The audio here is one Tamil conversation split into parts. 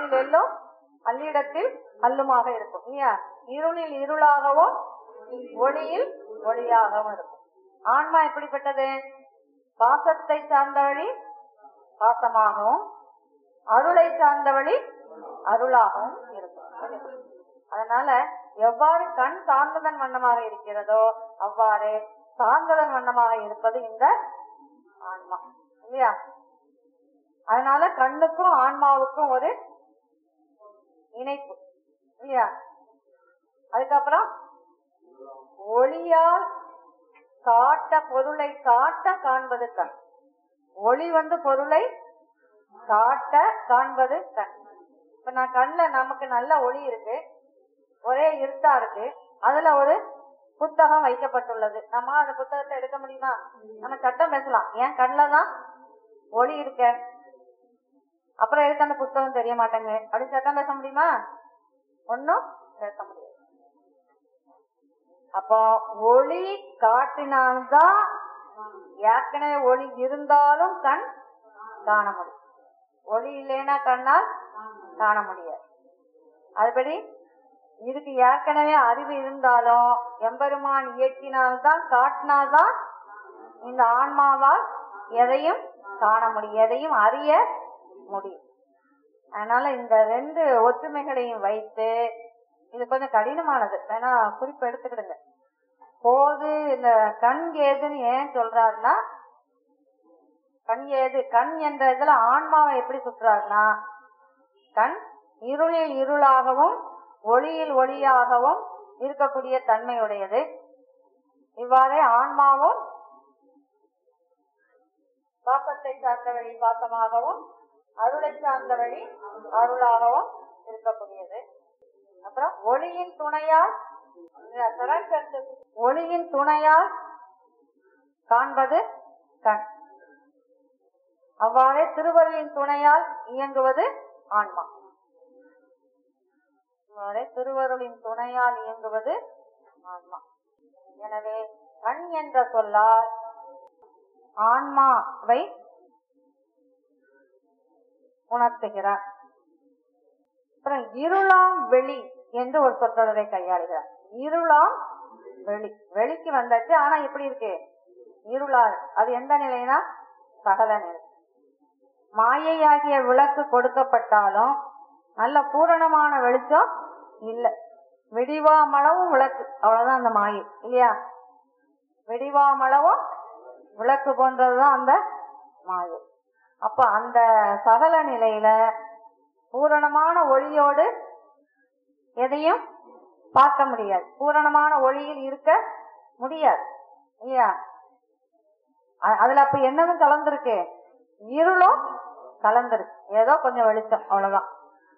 எல்லில் எல்லும் அல்லிடத்தில் அல்லுமாக இருக்கும் இல்லையா? இருளில் இருளாகவும் ஒளியில் ஒளியாகவும் இருக்கும். ஆன்மா எப்படிப்பட்டது? பாசத்தை சார்ந்தவழி பாசமாகவும் அருளை சார்ந்தவழி அருளாகவும் இருக்கும். அதனால எவ்வாறு கண் சார்ந்ததன் வண்ணமாக இருக்கிறதோ அவ்வாறு சார்ந்ததன் வண்ணமாக இருப்பது இந்த ஆன்மா இல்லையா? அதனால கண்ணுக்கும் ஆன்மாவுக்கும் ஒரு இணைப்பு இல்லையா? அதுக்கப்புறம் ஒளியால் காட்ட பொருளை காட்ட காண்பது கண். ஒளி பொருளை காட்ட காண்பது கண். இப்ப நான் கண்ணுல நமக்கு நல்ல ஒளி இருக்கு, ஒரே இருட்டா இருக்கு, அதுல ஒரு புத்தகம் வைக்கப்பட்டுள்ளது. நம்ம அந்த புத்தகத்தை எடுக்க முடியுமா? நம்ம சட்டம் பேசலாம், ஏன் கண்ணுல தான் ஒளி இருக்க, அப்புறம் எதுக்கு அந்த புத்தகம் தெரிய மாட்டேங்க அப்படின்னு சட்டம் பேச முடியுமா? ஒன்னும் பேச முடியாது. அப்போ ஒளி காட்டினால்தான் ஏற்கனவே ஒளி இருந்தாலும் கண் காண முடியும். ஒளி இல்லைன்னா கண்ணால் காண முடியாது. அதுபடி இதுக்கு ஏற்கனவே அறிவு இருந்தாலும் எம்பெருமான் இயக்கினால்தான் காட்டினால்தான் இந்த ஆன்மாவால் எதையும் காண முடியும், எதையும் அறிய முடியும். அதனால இந்த ரெண்டு ஒற்றுமைகளையும் வைத்து, இது கொஞ்சம் கடினமானது, வேணா குறிப்பு எடுத்துக்கிடுங்க. போது இந்த கண் ஏதுன்னு ஏன் சொல்றாருன்னா, கண் ஏது, கண் என்ற இதுல ஆன்மாவை எப்படி சுற்றுறாருன்னா, கண் இருளில் இருளாகவும் ஒளியில் ஒளியாகவும் இருக்கக்கூடிய தன்மையுடையது. இவ்வாறே ஆன்மாவும் பாசத்தை சார்ந்த வழி பாசமாகவும் அருளை சார்ந்த வழி அருளாகவும் இருக்கக்கூடியது. அப்புறம் ஒளியின் துணையால் ஒளியின் துணையால் காண்பது கண். அவ்வாறே திருவருளின் துணையால் இயங்குவது ஆன்மா. திருவருளின் துணையால் இயங்குவது ஆன்மா. எனவே கண் என்ற சொல்லால் ஆன்மாவை உணர்த்துகிறார். அப்புறம் இருளாம் வெளி என்று ஒரு சொற்றொடரை கையாளுகிறார். இருளாம் வெளி, வெளிக்கு வந்தாச்சு, ஆனா எப்படி இருக்கு? இருளா. அது எந்த நிலைனா சகல நிலை. மாயையாகிய விளக்கு கொடுக்கப்பட்டாலும் நல்ல பூரணமான வெளிச்சம் இல்ல. வெடிவாமளவும் விளக்கு, அவ்வளவுதான் அந்த மாயை இல்லையா? வெடிவாமளவும் விளக்கு போன்றதுதான் அந்த மாயை. அப்ப அந்த சகல நிலையில பூரணமான ஒளியோடு எதையும் பார்க்க முடியாது, பூரணமான ஒளியில் இருக்க முடியாது இல்லையா? அதுல அப்ப என்னதும் கலந்துருக்கு, இருளும் கலந்துருக்கு, ஏதோ கொஞ்சம் வெளிச்சம், அவ்வளவுதான்.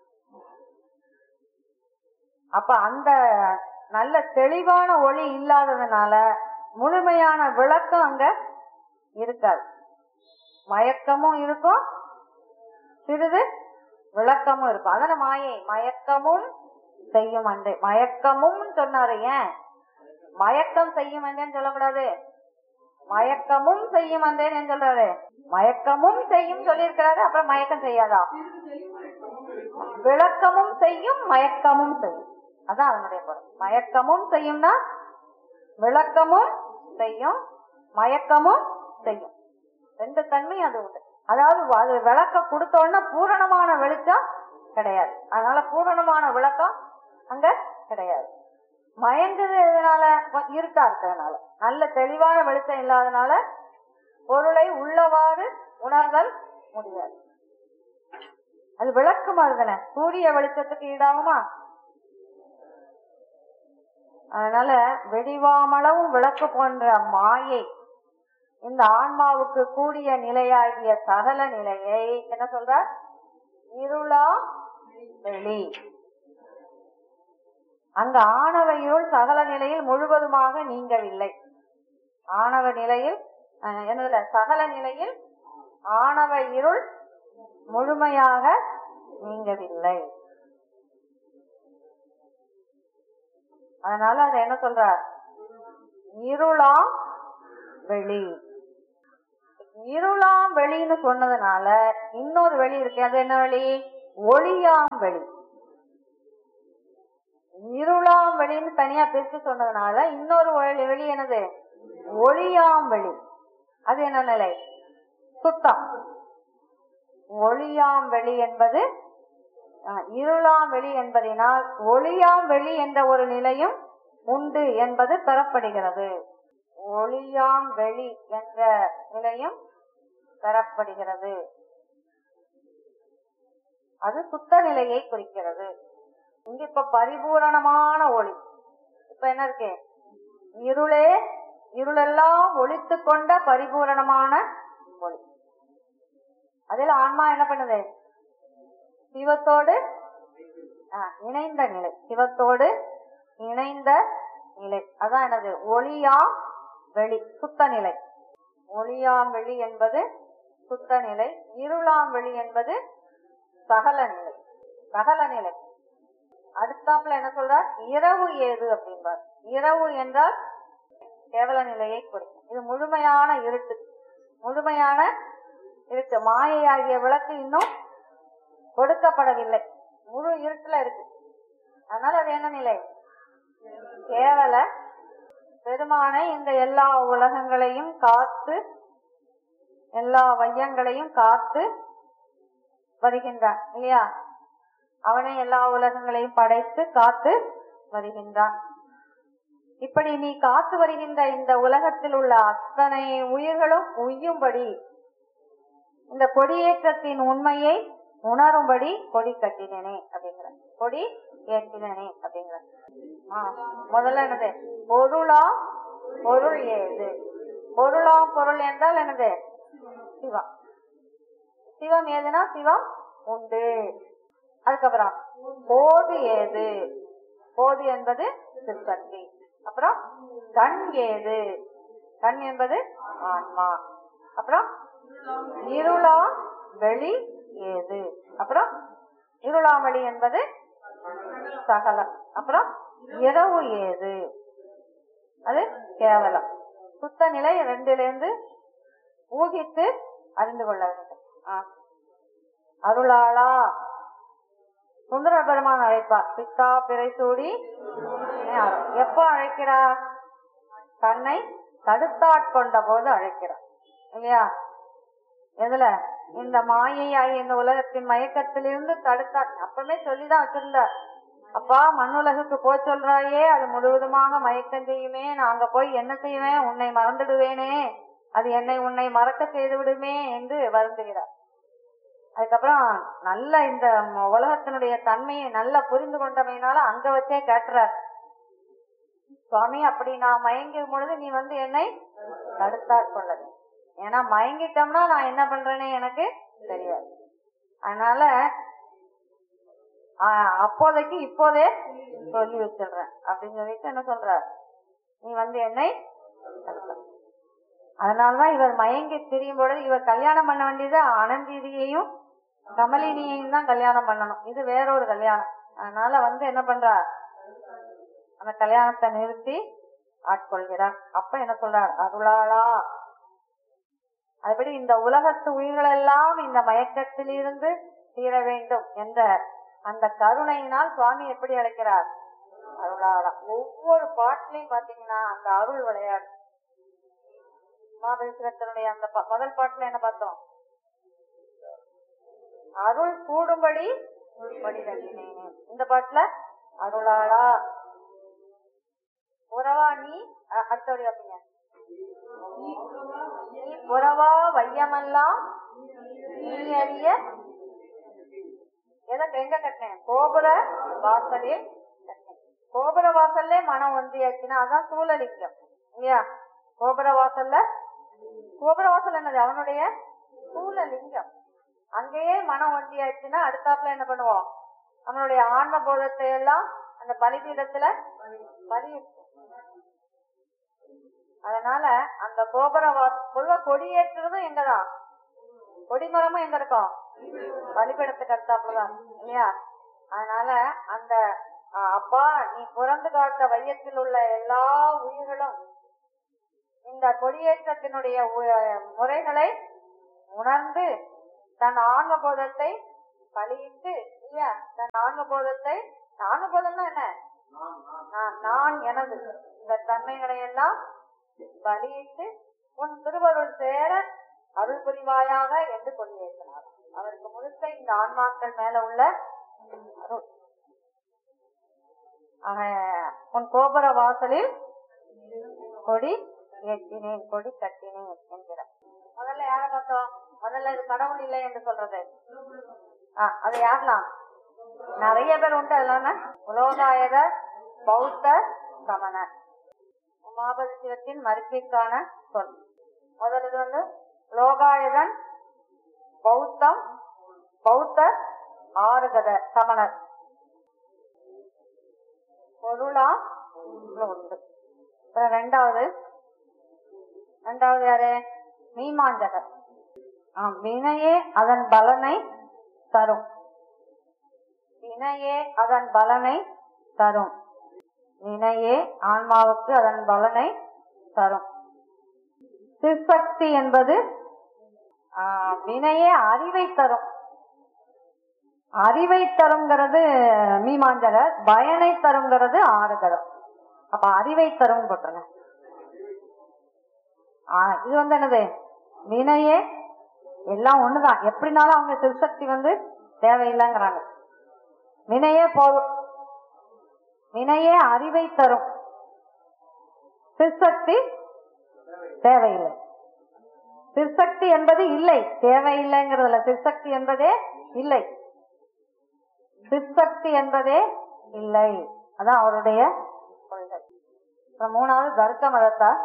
அப்ப அந்த நல்ல தெளிவான ஒளி இல்லாததுனால முழுமையான விளக்கம் அங்க இருக்காது. மயக்கமும் இருக்கும், சிறிது விளக்கமும் இருக்கும். அதனால மாயை மயக்கமும் செய்யும் அன்றே. மயக்கமும் சொன்னாரு, ஏன் மயக்கம் செய்யும் என்றேன்னு சொல்லக்கூடாது? மயக்கமும் செய்யும் அன்றேன்னு சொல்றாரு. மயக்கமும் செய்யும் சொல்லியிருக்கிறாரு, அப்புறம் மயக்கம் செய்யாதா? விளக்கமும் செய்யும் மயக்கமும் செய்யும், அதான் அதனுடைய பொருள். மயக்கமும் செய்யும்னா விளக்கமும் செய்யும், மயக்கமும் செய்யும், ரெண்டு தன்மை அது உண்டு. அதாவது அது விளக்க கொடுத்த உடனே பூரணமான வெளிச்சம் கிடையாது, அதனால பூரணமான விளக்கம் அங்க கிடையாது. மயங்குது எதனால? இருட்டா இருக்கிறதுனால. நல்ல தெளிவான வெளிச்சம் இல்லாதனால பொருளை உள்ளவாறு உணர்தல் முடியாது. அது விளக்கு மாதிரிதானே, சூரிய வெளிச்சத்துக்கு ஈடாகுமா? அதனால வெடிவாமளவும் விளக்கு போன்ற மாயை இந்த ஆன்மாவுக்கு கூடிய நிலையாகிய சகல நிலையை என்ன சொல்ற? இருளா வெளி. அங்க ஆணவ இருள் சகல நிலையில் முழுவதுமாக நீங்கவில்லை. ஆணவ நிலையில் என்னதுல சகல நிலையில் ஆணவ இருள் முழுமையாக நீங்கவில்லை. அதனால அதை என்ன சொல்ற? இருளாம் வெளி. இருளாம் வெளின்னு சொன்னதுனால இன்னொரு வெளி இருக்கு, அது என்ன வெளி? ஒளியாம் வெளி. இருளாம் வெளின்னு தனியா பிரிச்சு சொன்னதுனால இன்னொரு வெளி என்னது? ஒளியாம் வெளி. அது என்ன நிலை? சுத்தம். ஒளியாம் வெளி என்பது இருளாம் வெளி என்பதனால் ஒளியாம் வெளி என்ற ஒரு நிலையும் உண்டு என்பது பெறப்படுகிறது. ஒளியாம் வெளி என்ற நிலையும் பெறப்படுகிறது. அது சுத்த நிலையை குறிக்கிறது. இங்க இப்ப பரிபூரணமான ஒளி. இப்ப என்ன இருக்கு? இருளெல்லாம் ஒளித்து கொண்ட பரிபூரணமான ஒளி. அதில் ஆன்மா என்ன பண்ணுது? சிவத்தோடு இணைந்த நிலை. சிவத்தோடு இணைந்த நிலை. அதான் என்னது? ஒளியாம் வெளி, சுத்த நிலை. ஒளியாம் வெளி என்பது சுத்த நிலை. இருளாம் வெளி என்பது சகல நிலை. சகல நிலை. அடுத்தாப்புல என்ன சொல்றார்? இரவு ஏது அப்படின்பார். இரவு என்றால் கேவல நிலையை குறிக்கும். இது முழுமையான இருட்டு. முழுமையான இருட்டு. மாயை ஆகிய விளக்கு இன்னும் கொடுக்கப்படவில்லை. முழு இருட்டுல இருக்கு. அதனால அது என்ன நிலை? கேவல. பெருமானை இந்த எல்லா உலகங்களையும் காத்து, எல்லா வையங்களையும் காத்து வருகின்றான் இல்லையா? அவனை எல்லா உலகங்களையும் படைத்து காத்து வருகின்றான். இப்படி நீ காத்து வருகின்ற இந்த உலகத்தில் உள்ள அத்தனை உயிர்களும் உய்யும்படி, இந்த கொடியேற்றத்தின் உண்மையை உணரும்படி கொடி கட்டினேனே அப்படிங்கிற. கொடி ஏற்றினேனே அப்படிங்கிற. முதல்ல என்னது? பொருளாம் பொருள் ஏது. பொருளாம் பொருள் என்றால் என்னது? சிவம். சிவம் ஏதுனா சிவம் உண்டு. அதுக்கப்புறம் போது ஏது. போது என்பது சிற்பத்தி. அப்புறம் கண் ஏது. கண் என்பது ஆன்மா. அப்புறம் இருளாம் வெளி ஏது. அப்புறம் இருளாம் வெளி என்பது சகலம். அப்புறம் இரவு ஏது. அது கேவலம். சுத்த நிலை ரெண்டிலிருந்து ஊகித்து அறிந்து கொள்ள வேண்டும். அருளாளா சுந்தர பெருமான் அழைப்பார். பித்தா பிறை சூடி. எப்போ அழைக்கிறார்? தன்னை தடுத்தாட்கொண்ட போது அழைக்கிறார் இல்லையா? எதுல? இந்த மாயையாகி இந்த உலகத்தின் மயக்கத்திலிருந்து தடுத்தா. அப்பவே சொல்லிதான் வச்சிருந்தார். அப்பா, மண்ணுலகுக்கு போ சொல்றாயே, அது முழுவதுமாக மயக்கம் செய்யுமே. நான் அங்க போய் என்ன செய்வேன்? உன்னை மறந்துடுவேனே, அது என்னை உன்னை மறக்க செய்து விடுமே என்று வருந்துகிறார். அதுக்கப்புறம் நல்ல இந்த உலகத்தினுடைய தன்மையை நல்லா புரிந்து கொண்டமையினால அங்க வச்சே கேட்டுறார். சுவாமி, அப்படி நான் மயங்கும் பொழுது நீ வந்து என்னை தடுத்தாட்கொள்ள. ஏன்னா மயங்கிட்டோம்னா நான் என்ன பண்றேன்னு எனக்கு தெரியாது. அதனால அப்போதைக்கு இப்போதே சொல்லி வச்சிடுறேன் அப்படின்னு சொல்லிட்டு என்ன சொல்ற, நீ வந்து என்னை தடுக்க. அதனாலதான் இவர் மயங்கி திரியும் பொழுது இவர் கல்யாணம் பண்ண வேண்டியது அனந்தீதியையும் கமலினியையும் தான் கல்யாணம் பண்ணணும். இது வேறொரு கல்யாணம். அதனால வந்து என்ன பண்றார்? அந்த கல்யாணத்தை நிறுத்தி ஆட்கொள்கிறார். அப்ப என்ன சொல்றார்? அருளாளா. அதுபடி இந்த உலகத்து உயிர்கள் எல்லாம் இந்த மயக்கத்தில் இருந்து தீர வேண்டும் என்ற அந்த கருணையினால் சுவாமி எப்படி அழைக்கிறார்? அருளாளா. ஒவ்வொரு பாட்டிலையும் பாத்தீங்கன்னா அந்த அருள் விளையாடு. மாபேஸ்வரத்தினுடைய அந்த முதல் பாட்டுல என்ன பார்த்தோம்? அருள் கூடும்படி படிதட்டினேனே. இந்த பாட்டுல அருளாளா. புறவா நீ அடுத்தபடி அப்படிங்க. நீ புறவா வையமெல்லாம் நீ அறிய. எங்க கட்டினேன்? கோபுர வாசலே கட்டினேன். கோபுர வாசல்ல மனம் ஒன்றியாச்சுன்னா அதான் சூழலிங்கம் இல்லையா? கோபுர வாசல்ல, கோபுர வாசல் என்னது? அவனுடைய சூழலிங்கம். அங்கேயே மனம் ஒன்றியாச்சுன்னா அடுத்தாப்புல என்ன பண்ணுவோம்? நம்மளுடைய ஆன்ம போதத்தை எல்லாம் அந்த பலிபீடத்துல பலி. அதனால அந்த கோபுர பொதுவா கொடியேற்றுறதும் எங்கதான்? கொடிமரமும் எங்க இருக்கும்? பலிபீடத்துக்கு அடுத்தாப்புலதான் இல்லையா? அதனால அந்த அப்பா, நீ பிறந்து காத்த வையத்தில் உள்ள எல்லா உயிர்களும் இந்த கொடியேற்றத்தினுடைய முறைகளை உணர்ந்து தன் ஆன்ம போதத்தை பலியிட்டு இல்லையா? இந்த நான்கு போதத்தை, நான்கு போதம்னா என்ன? நான் எனது இந்த தன்மைகளை எல்லாம் பலியிட்டு உன் திருவருள் சேர அருள் புரிவாயாக என்று கொள்ளியிருக்கிறார். அவருக்கு முழுக்க இந்த ஆன்மாக்கள் மேல உள்ள அருள். உன் கோபுர வாசலில் கொடி ஏற்றினேன், கொடி கட்டினேன் என்கிறார். முதல்ல யார பார்த்தோம்? முதல்ல இது கடவுள் இல்லை என்று சொல்றது. அது யாரெல்லாம்? நிறைய பேர் உண்டு. அதெல்லாம் உலோகாயதர், பௌத்தர், சமணர். உமாபதி சிவத்தின் மறுப்பிற்கான சொல். முதல் இது லோகாயதன், பௌத்தம், பௌத்தர், ஆறுகதர், சமணர். பொருளா உண்டு. ரெண்டாவது யாரு? மீமாஞ்சகர். வினையே அதன் பலனை தரும். வினையே அதன் பலனை தரும். வினையே ஆன்மாவுக்கு அதன் பலனை தரும். சிற்சக்தி என்பது வினையே அறிவை தரும். அறிவை தருங்கிறது மீமாஞ்சகர், பயனை தருங்கிறது ஆறுகதர். அப்ப அறிவை தரும் போட்டுருங்க. இது என்னது? வினையே எல்லாம் ஒண்ணுதான். எப்படினாலும் அவங்க சிற்சக்தி தேவையில்லைங்கிறாங்க. வினையே போதும். வினையே அறிவை தரும். சிற்சக்தி தேவையில்லை. சிற்சக்தி என்பது இல்லை, தேவையில்லைங்கிறதுல. சிற்சக்தி என்பதே இல்லை. சிற்சக்தி என்பதே இல்லை. அதான் அவருடைய கொள்கை. மூணாவது தர்க்க மதத்தார்.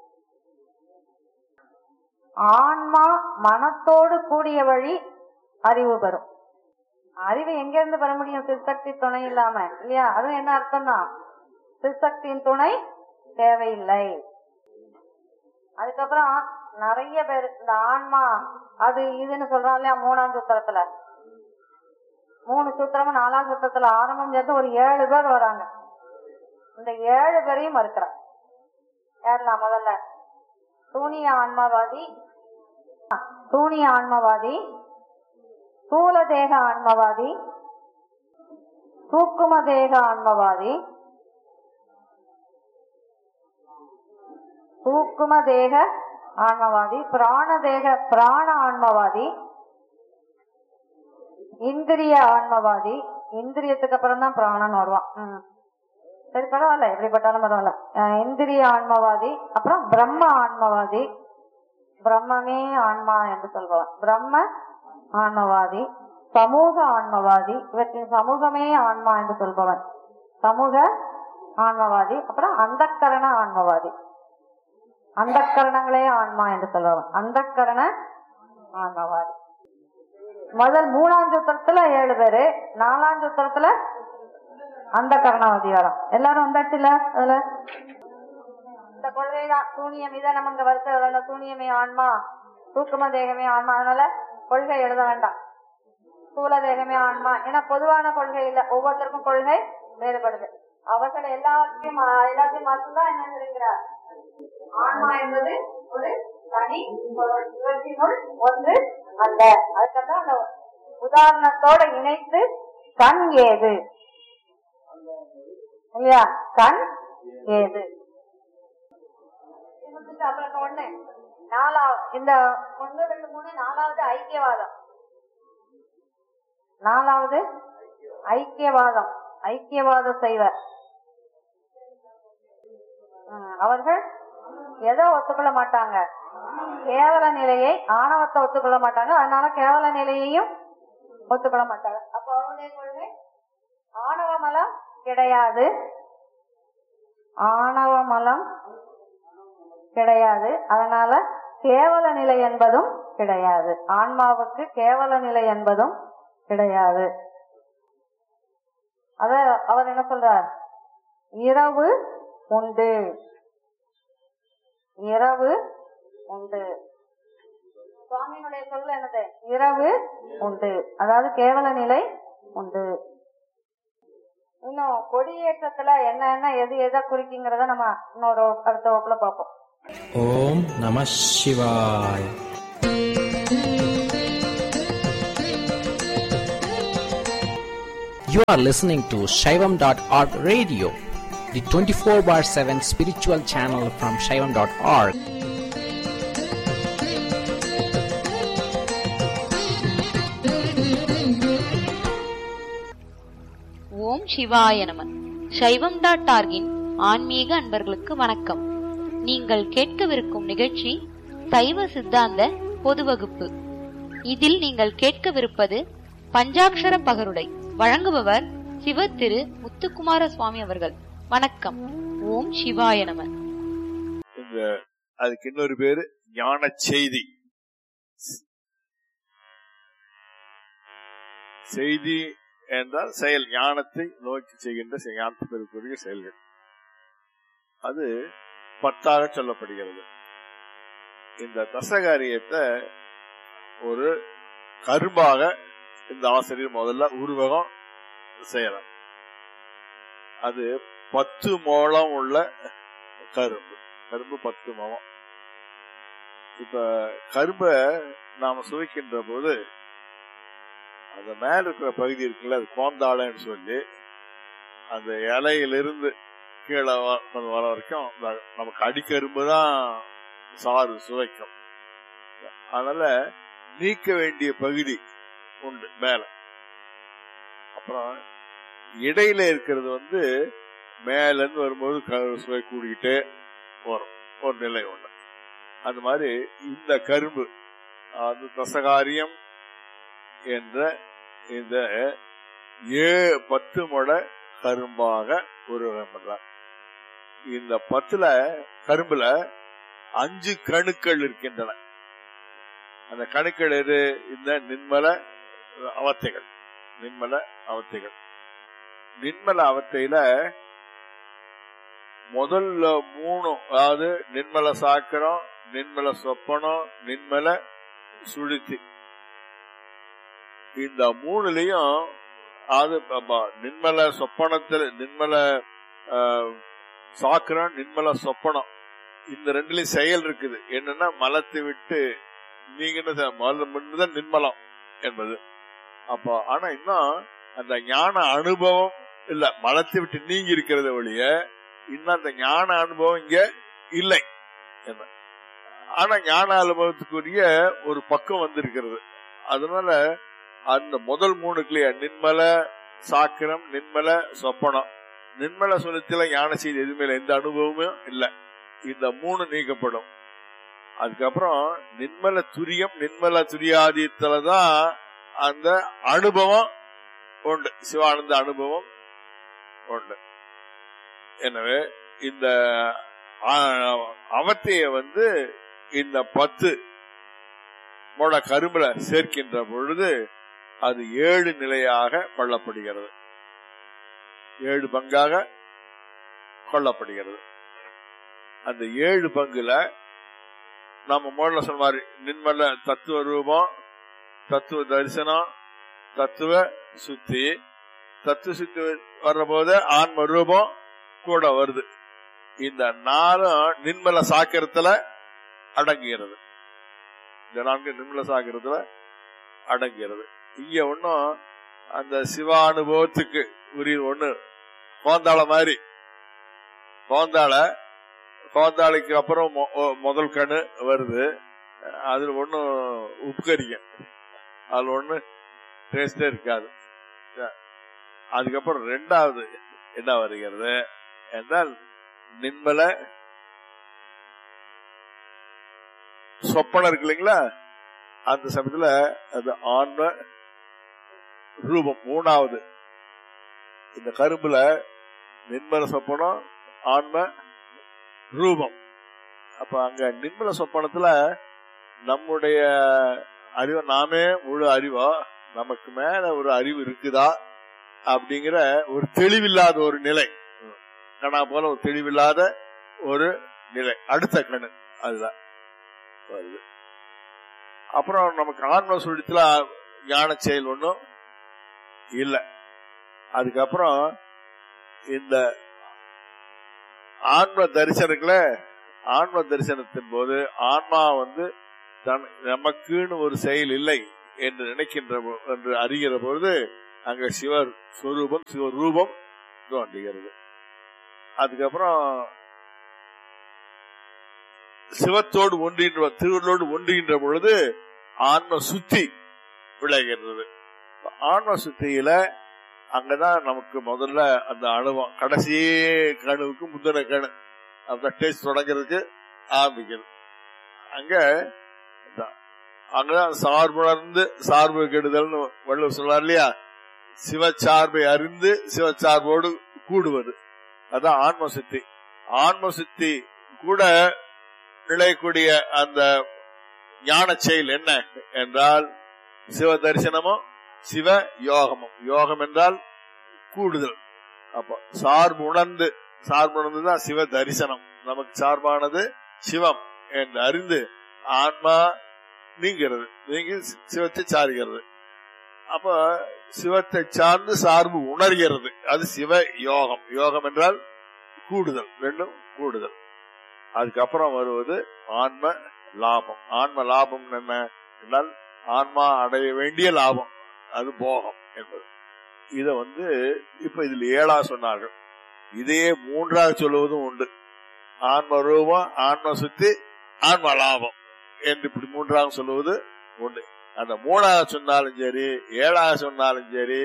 ஆன்மா மனத்தோடு கூடிய வழி அறிவு பெறும். அறிவு எங்க இருந்து பெற முடியும்? சிற்சக்தி துணை இல்லாம, இல்லையா? அதுவும் என்ன அர்த்தம்னா, சிற்சக்தியின் துணை தேவையில்லை. அதுக்கப்புறம் நிறைய பேர் இந்த ஆன்மா அது இதுன்னு சொல்றோம் இல்லையா? 3ஆம் சூத்திரத்துல 3 சூத்திரமும் 4ஆம் சூத்திரத்துல ஆரம்பம் சேர்த்து ஒரு 7 பேர் வராங்க. இந்த 7 பேரையும் மறுக்கிறார். யாரெல்லாம்? முதல்ல சூனிய ஆன்மவாதி, ஸ்தூல தேக ஆன்மவாதி, சூக்கும தேக ஆன்மவாதி, பிராண ஆன்மவாதி, இந்திரிய ஆன்மவாதி. இந்திரியத்துக்கு அப்புறம் தான் பிராணன் வருவான். சரி, பரவாயில்ல, எப்படிப்பட்டாலும் பரவாயில்ல. இந்திரிய ஆன்மவாதி, அப்புறம் பிரம்ம ஆன்மவாதி, பிரம்மமே ஆன்மா என்று சொல்பவன் பிரம்ம ஆன்மவாதி, சமூக ஆன்மவாதி, இவற்றின் சமூகமே ஆன்மா என்று சொல்பவன் சமூக ஆன்மவாதி, அப்புறம் அந்தக்கரண ஆன்மவாதி, அந்தக்கரணங்களே ஆன்மா என்று சொல்பவன் அந்தக்கரண ஆன்மவாதி. முதல் 3ஆம் சூத்திரத்துல 7 பேரு, 4ஆம் சூத்திரத்துல அந்த கரணவாதி வரும். எல்லாரும் வந்தாச்சு இல்ல? அதுல இந்த கொள்கைதான் சூனியம். இதை நம்ம இங்க வருத்த சூனியமே ஆன்மா, சூக்கும தேகமே ஆன்மா. அதனால கொள்கை எழுத வேண்டாம். ஸ்தூல தேகமே ஆன்மா ஏன்னா பொதுவான கொள்கை இல்ல, ஒவ்வொருத்தருக்கும் கொள்கை வேறுபடுது. அவர்கள் எல்லாத்தையும் மட்டும்தான் என்ன சொல்லுகிறார்? ஆன்மா என்பது ஒரு தனி பொருள், இவற்றினுள் ஒன்று அல்ல. அதுக்கப்புறம் அந்த உதாரணத்தோட இணைத்து கண் ஏது இல்லையா? கண் ஏது. அப்புறம் ஒண்ணு இந்த 1, 2, 3 4வது ஐக்கியவாதம். 4வது ஐக்கியவாதம், ஐக்கியவாத செய்வர். அவர்கள் எதை ஒத்துக்கொள்ள மாட்டாங்க? கேவல நிலையை, ஆணவத்தை ஒத்துக்கொள்ள மாட்டாங்க. அதனால கேவல நிலையையும் ஒத்துக்கொள்ள மாட்டாங்க. அப்ப அவருடைய கொள்கை ஆணவ மலம் கிடையாது, ஆணவ மலம் கிடையாது. அதனால கேவல நிலை என்பதும் கிடையாது. ஆன்மாவுக்கு கேவல நிலை என்பதும் கிடையாது. அத அவர் என்ன சொல்றார்? இரவு உண்டு, இரவு உண்டு. சுவாமியினுடைய சொல்ல என்னது? இரவு உண்டு, அதாவது கேவல நிலை உண்டு. இன்னும் கொடியேற்றத்துல என்ன எது எதை குறிக்குங்கிறத நம்ம இன்னொரு அடுத்த வகுப்புல பார்ப்போம். ஓம் நம சிவாய். You are listening to Shaivam.org radio, the 24/7 spiritual channel from Shaivam.org. ஓம் சிவாய நம. சைவம்.org-இன் ஆன்மீக அன்பர்களுக்கு வணக்கம். நீங்கள் கேட்கவிருக்கும் நிகழ்ச்சி சைவ சித்தாந்த பொது வகுப்பு. இதில் நீங்கள் கேட்கவிருப்பது பஞ்சாக்ஷர பகருடை. வழங்குபவர் சிவ திரு முத்துக்குமார சுவாமி அவர்கள். வணக்கம். ஓம் சிவாய நம. அதுக்கு இன்னொரு பேரு ஞான செய்தி. செய்தி என்றால் செயல், ஞானத்தை நோக்கி செய்கின்ற ஞானத்திற்குரிய செயல்கள். அது 10ஆக சொல்லப்படுகிறது. இந்த தசகாரியத்தை ஒரு கரும்பாக இந்த ஆசிரியர் முதல்ல உருவகம் செய்யலாம். அது 10 முழம் உள்ள கரும்பு. 10 முழம். இப்ப கரும்பை நாம சுவைக்கின்ற போது அந்த மேல இருக்கிற பகுதி இருக்குல்ல, அது கோந்தாளன்னு சொல்லி அந்த இலையிலிருந்து கீழே வர வரைக்கும் நமக்கு அடிக்கரும்பு தான் சாறு சுவைக்கும். அதனால நீக்க வேண்டிய பகுதி உண்டு மேல. அப்புறம் இடையில இருக்கிறது மேல இருந்து வரும்போது சுவை கூடிக்கிட்டே வரும் ஒரு நிலை உண்டு. அது மாதிரி இந்த கரும்பு அது தசகாரியம் என்ற இந்த 10 முழ கரும்பாக உருவகம் பண்றார். இந்த 10 கரும்புல 5 கணுக்கள் இருக்கின்றன. அந்த கணுக்கள் எது? இந்த நின்மல அவத்தைகள். நின்மல அவத்தையில முதல்ல 3, அதாவது நின்மல சாக்கரம், நின்மல சொப்பனம், நின்மல சுழித்தி. இந்த 3லயும் அது நின்மல சொப்பனத்துல நின்மல சாக்கரம், நின்மல சொப்பனம், இந்த 2லயும் செயல் இருக்குது. என்னன்னா மலத்தை விட்டு நீங்க நின்மலம் என்பது. அப்ப ஆனா இன்னும் அந்த ஞான அனுபவம் இல்ல, மலத்தை விட்டு நீங்கி இருக்கிறத ஒழிய இன்னும் அந்த ஞான அனுபவம் இங்க இல்லை. ஆனா ஞான அனுபவத்துக்குரிய ஒரு பக்கம் வந்திருக்கிறது. அதனால அந்த முதல் 3 நின்மல சாக்கிரம், நின்மல சொப்பனம், நின்மல சுழத்தில ஞான செய்தி எதுவுமே எந்த அனுபவமும் இல்லை. இந்த 3 நீக்கப்படும். அதுக்கப்புறம் நின்மல துரியம், நின்மல துரியாதீத்தலதான் அந்த அனுபவம் உண்டு, சிவானந்த அனுபவம் உண்டு. எனவே இந்த அவத்தைய இந்த 10 முழ கரும்புல சேர்க்கின்ற பொழுது அது 7 நிலையாக கொள்ளப்படுகிறது. 7 பங்காக கொள்ளப்படுகிறது. அந்த 7 பங்குல நம்ம முதல்ல சொன்ன மாதிரி நின்மல தத்துவ ரூபம், தத்துவ தரிசனம், தத்துவ சுத்தி. தத்துவ சுத்தி வர்ற போது ஆன்ம ரூபம் கூட வருது. இந்த 4 நின்மல சாக்கரத்துல அடங்குகிறது. இந்த 4 நின்மல சாக்கரத்துல அடங்குகிறது. இங்க ஒன்னும் அந்த சிவானுபவத்துக்கு உரிய ஒண்ணு கோந்தாள மாதிரி. கோந்தாளைக்கு அப்புறம் முதல் கணு வருது. அதுல ஒன்னும் உப்புக்கரிங்க, அதுல ஒண்ணு டேஸ்டே இருக்காது. அதுக்கப்புறம் 2வது என்ன வருகிறது என்றால் நின்மல சொப்பனம் இருக்கு இல்லைங்களா, அந்த சமயத்துல அது ஆன்ம ரூபம் 3வது. இந்த கரும்புல நின்மல சொப்பனம், ஆன்ம ரூபம். அப்ப அங்க நின்மல சொப்பனத்துல நம்முடைய அறிவை நாமே முழு அறிவா, நமக்கு மேல ஒரு அறிவு இருக்குதா அப்படிங்கிற ஒரு தெளிவில்லாத ஒரு நிலை, கணா போல ஒரு தெளிவில்லாத ஒரு நிலை. அடுத்த கணு அதுதான் வருது. அப்புறம் நமக்கு ஆன்ம சுழித்துல ஞான செயல் ஒன்றும் இல்லை. அதுக்கப்புறம் இந்த ஆன்ம தரிசனத்தின் போது ஆன்மா நமக்குன்னு ஒரு செயல் இல்லை என்று நினைக்கின்ற என்று அறிகிற பொழுது அங்க சிவர் சொரூபம் சிவரூபம் தோன்றுகிறது. அதுக்கப்புறம் சிவத்தோடு ஒன்றுகின்ற திருவள்ளோடு ஒன்றுகின்ற பொழுது ஆன்ம சுத்தி விளைகிறது. ஆன்ம சுத்தியில அங்கதான் நமக்கு முதல்ல அந்த அனுபவம் கடைசி கணுவுக்கு முந்தின கணு அந்த டேஸ்ட் தொடங்கிறதுக்கு ஆரம்பிக்கிறது. அங்கதான் சார்புணர்ந்து சார்பு கெடுதல்னு வள்ளுவர் சொல்றார் இல்லையா? சிவச்சார்பை அறிந்து சிவச்சார்போடு கூடுவது, அதான் ஆன்ம சுத்தி. ஆன்ம சுத்தி கூட நிலைக்கூடிய அந்த ஞான செயல் என்ன என்றால் சிவ தரிசனமும் சிவ யோகமும். யோகம் என்றால் கூடுதல். அப்ப சார்பு உணர்ந்துதான் சிவ தரிசனம். நமக்கு சார்பானது சிவம் என்று அறிந்து ஆன்மா நீங்கிறது, நீங்கி சிவத்தை சார்கிறது. அப்ப சிவத்தை சார்ந்து சார்பு உணர்கிறது, அது சிவ யோகம். யோகம் என்றால் கூடுதல், ரெண்டும் கூடுதல். அதுக்கப்புறம் வருவது ஆன்ம லாபம். ஆன்ம லாபம் என்ன என்றால் ஆன்மா அடைய வேண்டிய லாபம், அது போகம் என்பது. இத இப்ப இதுல 7 சொன்னார்கள். இதையே 3 சொல்லுவதும் உண்டு. ஆன்ம ரூபம், ஆன்ம சுத்தி, ஆன்ம லாபம் என்று இப்படி 3 சொல்லுவது உண்டு. அந்த 3 சொன்னாலும் சரி, 7 சொன்னாலும் சரி,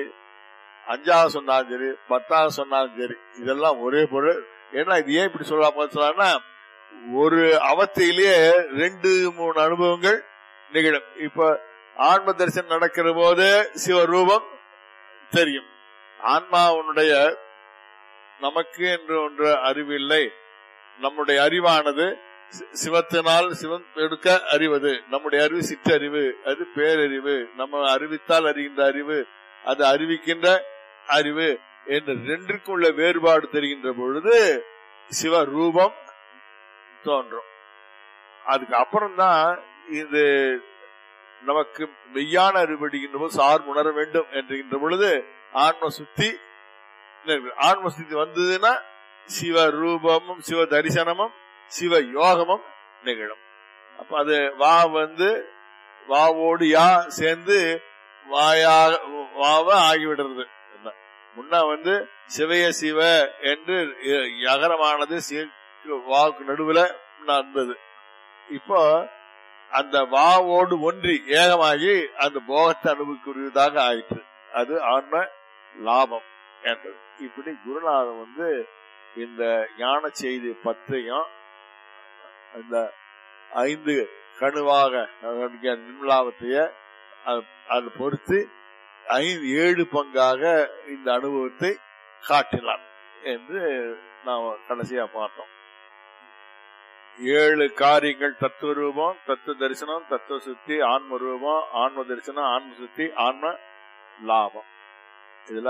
5 சொன்னாலும் சரி, 10 சொன்னாலும் சரி, இதெல்லாம் ஒரே பொருள். ஏன்னா இது ஏன் இப்படி சொல்லலாம்னா ஒரு அவத்தையிலேயே 2-3 அனுபவங்கள் நிகழும். இப்ப ஆன்ம தரிசனம் நடக்கிற போது சிவரூபம் தெரியும். ஆன்மாவுடைய நமக்கு என்று ஒன்று அறிவில்லை. நம்முடைய அறிவானது சிவத்தினால் சிவன் எடுக்க அறிவது. நம்முடைய அறிவு சிற்றறிவு, அது பேரறிவு. நம்ம அறிவித்தால் அறிகின்ற அறிவு, அது அறிவிக்கின்ற அறிவு என்று 2க்கும் உள்ள வேறுபாடு தெரிகின்ற பொழுது சிவரூபம் தோன்றும். அதுக்கு அப்புறம்தான் இது நமக்கு மெய்யான அறிவடுகின்ற போது சார்பு உணர வேண்டும் என்கின்ற பொழுது ஆன்ம சுத்தி. ஆன்ம சுத்தி வந்ததுன்னா சிவரூபமும் சிவ தரிசனமும் சிவ யோகமும் நிகழும். அப்ப அது வாவோடு யா சேர்ந்து வாவ ஆகிவிடுறது. முன்ன சிவைய சிவ என்று யகரமானது வாக்கு நடுவுல இருந்தது. இப்போ அந்த வாவோடு ஒன்றி ஏகமாகி அந்த போகத்தை அனுபவிக்கூடியதாக ஆயிற்று. அது ஆன்ம லாபம் என்றது. இப்படி குருநாதன் இந்த ஞான செய்தி 10 இந்த 5 கணுவாக நிர்மலாவத்தைய அது பொறுத்து 7 பங்காக இந்த அனுபவத்தை காட்டினார் என்று நாம் கடைசியா பார்த்தோம். 7 காரியங்கள்: தத்துவ ரூபம், தத்துவ தரிசனம், தத்துவ சுத்தி, ஆன்ம ரூபம், ஆன்ம தரிசனம், ஆன்ம சுத்தி, ஆன்ம லாபம். இதுல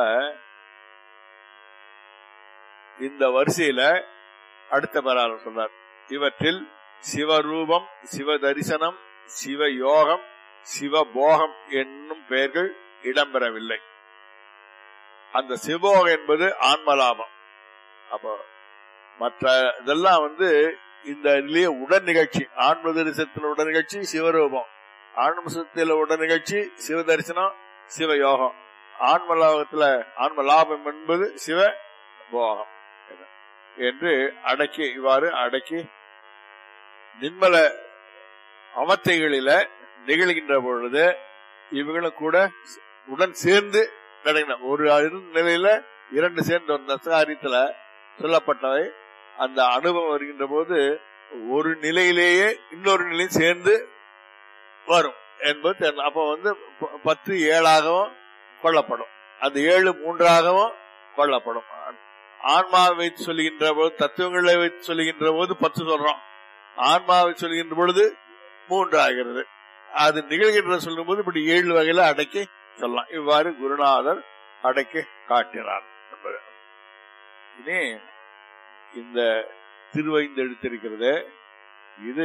இந்த வரிசையில அடுத்த பராளர் சொன்னார், இவற்றில் சிவரூபம், சிவ தரிசனம், சிவ யோகம், சிவபோகம் என்னும் பெயர்கள் இடம்பெறவில்லை. அந்த சிவபோகம் என்பது ஆன்மலாபம். அப்போ மற்ற இதெல்லாம் இந்த இதுலயே உடன் நிகழ்ச்சி. ஆன்ம தரிசனத்தில் உடன் நிகழ்ச்சி சிவரூபம், ஆன்ம சுத்தியில உடன் நிகழ்ச்சி சிவ தரிசனம், சிவயோகம். ஆன்ம லாபத்துல ஆன்ம லாபம் என்பது சிவ போகம் என்று இவ்வாறு அடக்கி நிர்மல அவத்தைகளில நிகழ்கின்ற பொழுது இவங்களும் கூட உடன் சேர்ந்து நடக்கணும். ஒரு நிலையில 2 சேர்ந்த காரியத்துல சொல்லப்பட்டவை அந்த அனுபவம் வருகின்ற போது ஒரு நிலையிலேயே இன்னொரு நிலையும் சேர்ந்து வரும் என்பது. அப்ப 10 7ஆகவும் கொள்ளப்படும், அந்த 7 3ஆகவும் கொள்ளப்படும். ஆன்மாவை வைத்து சொல்லுகின்ற போது, தத்துவங்களை வைத்து சொல்லுகின்ற போது 10 சொல்றோம். ஆன்மாவை சொல்லுகின்ற பொழுது 3 ஆகிறது. அது நிகழ்கின்ற சொல்லும் போது இப்படி 7 வகையில அடக்கி சொல்லலாம். இவ்வாறு குருநாதர் அடக்கி காட்டினார் என்பது. இனி இந்த திருவைந்து எடுத்திருக்கிறது, இது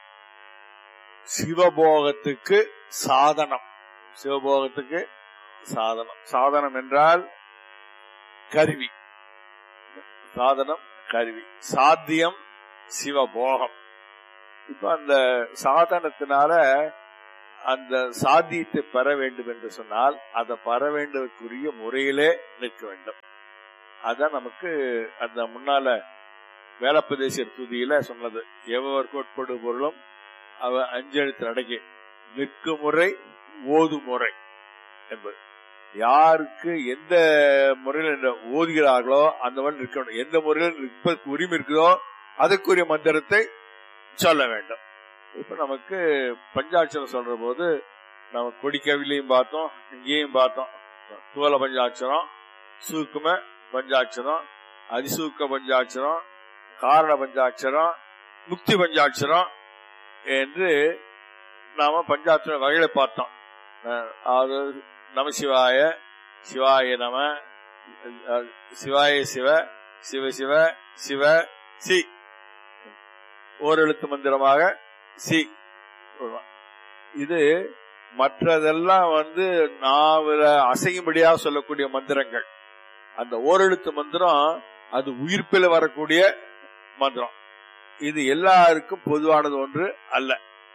சிவபோகத்துக்கு சாதனம். சிவபோகத்துக்கு சாதனம். சாதனம் என்றால் கருவி. சாதனம் கருவி. சாத்தியம் சிவபோகம். இப்ப அந்த சாதனத்தினால அந்த சாத்தியத்தை பெற வேண்டும் என்று சொன்னால் அதை பெற வேண்டுவதற்குரிய முறையிலே நிற்க வேண்டும். அதான் நமக்கு அந்த முன்னால வேலப்பதேசர் துதியில சொன்னது, எவர் கோட்படு பொருளும் அவ அஞ்செழுத்து அடங்கி நிற்கும் முறை ஓது முறை என்பது. யாருக்கு எந்த முறையில் ஓதுகிறார்களோ அந்த மாதிரி நிற்க வேண்டும். எந்த முறையில் நிற்பதற்கு உரிமை இருக்குதோ அதற்குரிய மந்திரத்தை சொல்ல வேண்டும். இப்ப நமக்கு பஞ்சாட்சரம் சொல்ற போது நம்ம கொடிக்கவிலையும் பார்த்தோம், இங்கேயும் பார்த்தோம். தூல பஞ்சாட்சரம், சூக்கும பஞ்சாட்சரம், அதிசூக்க பஞ்சாட்சரம், காரண பஞ்சாட்சரம், முக்தி பஞ்சாட்சரம் என்று நாம பஞ்சாட்சர வகைகளை பார்த்தோம். அது நமசிவாய, சிவாய நம, சிவாய சிவ, சிவ சிவ, சிவ சி, ஓரெழுத்து மந்திரமாக சி. இது மற்றதெல்லாம் நாவல அசையும்படியாக சொல்லக்கூடிய மந்திரங்கள். அந்த ஓரெழுத்து மந்திரம் அது உயிர்ப்பில வரக்கூடிய மந்திரம். இது எல்லாருக்கும் பொதுவானது ஒன்று அல்ல.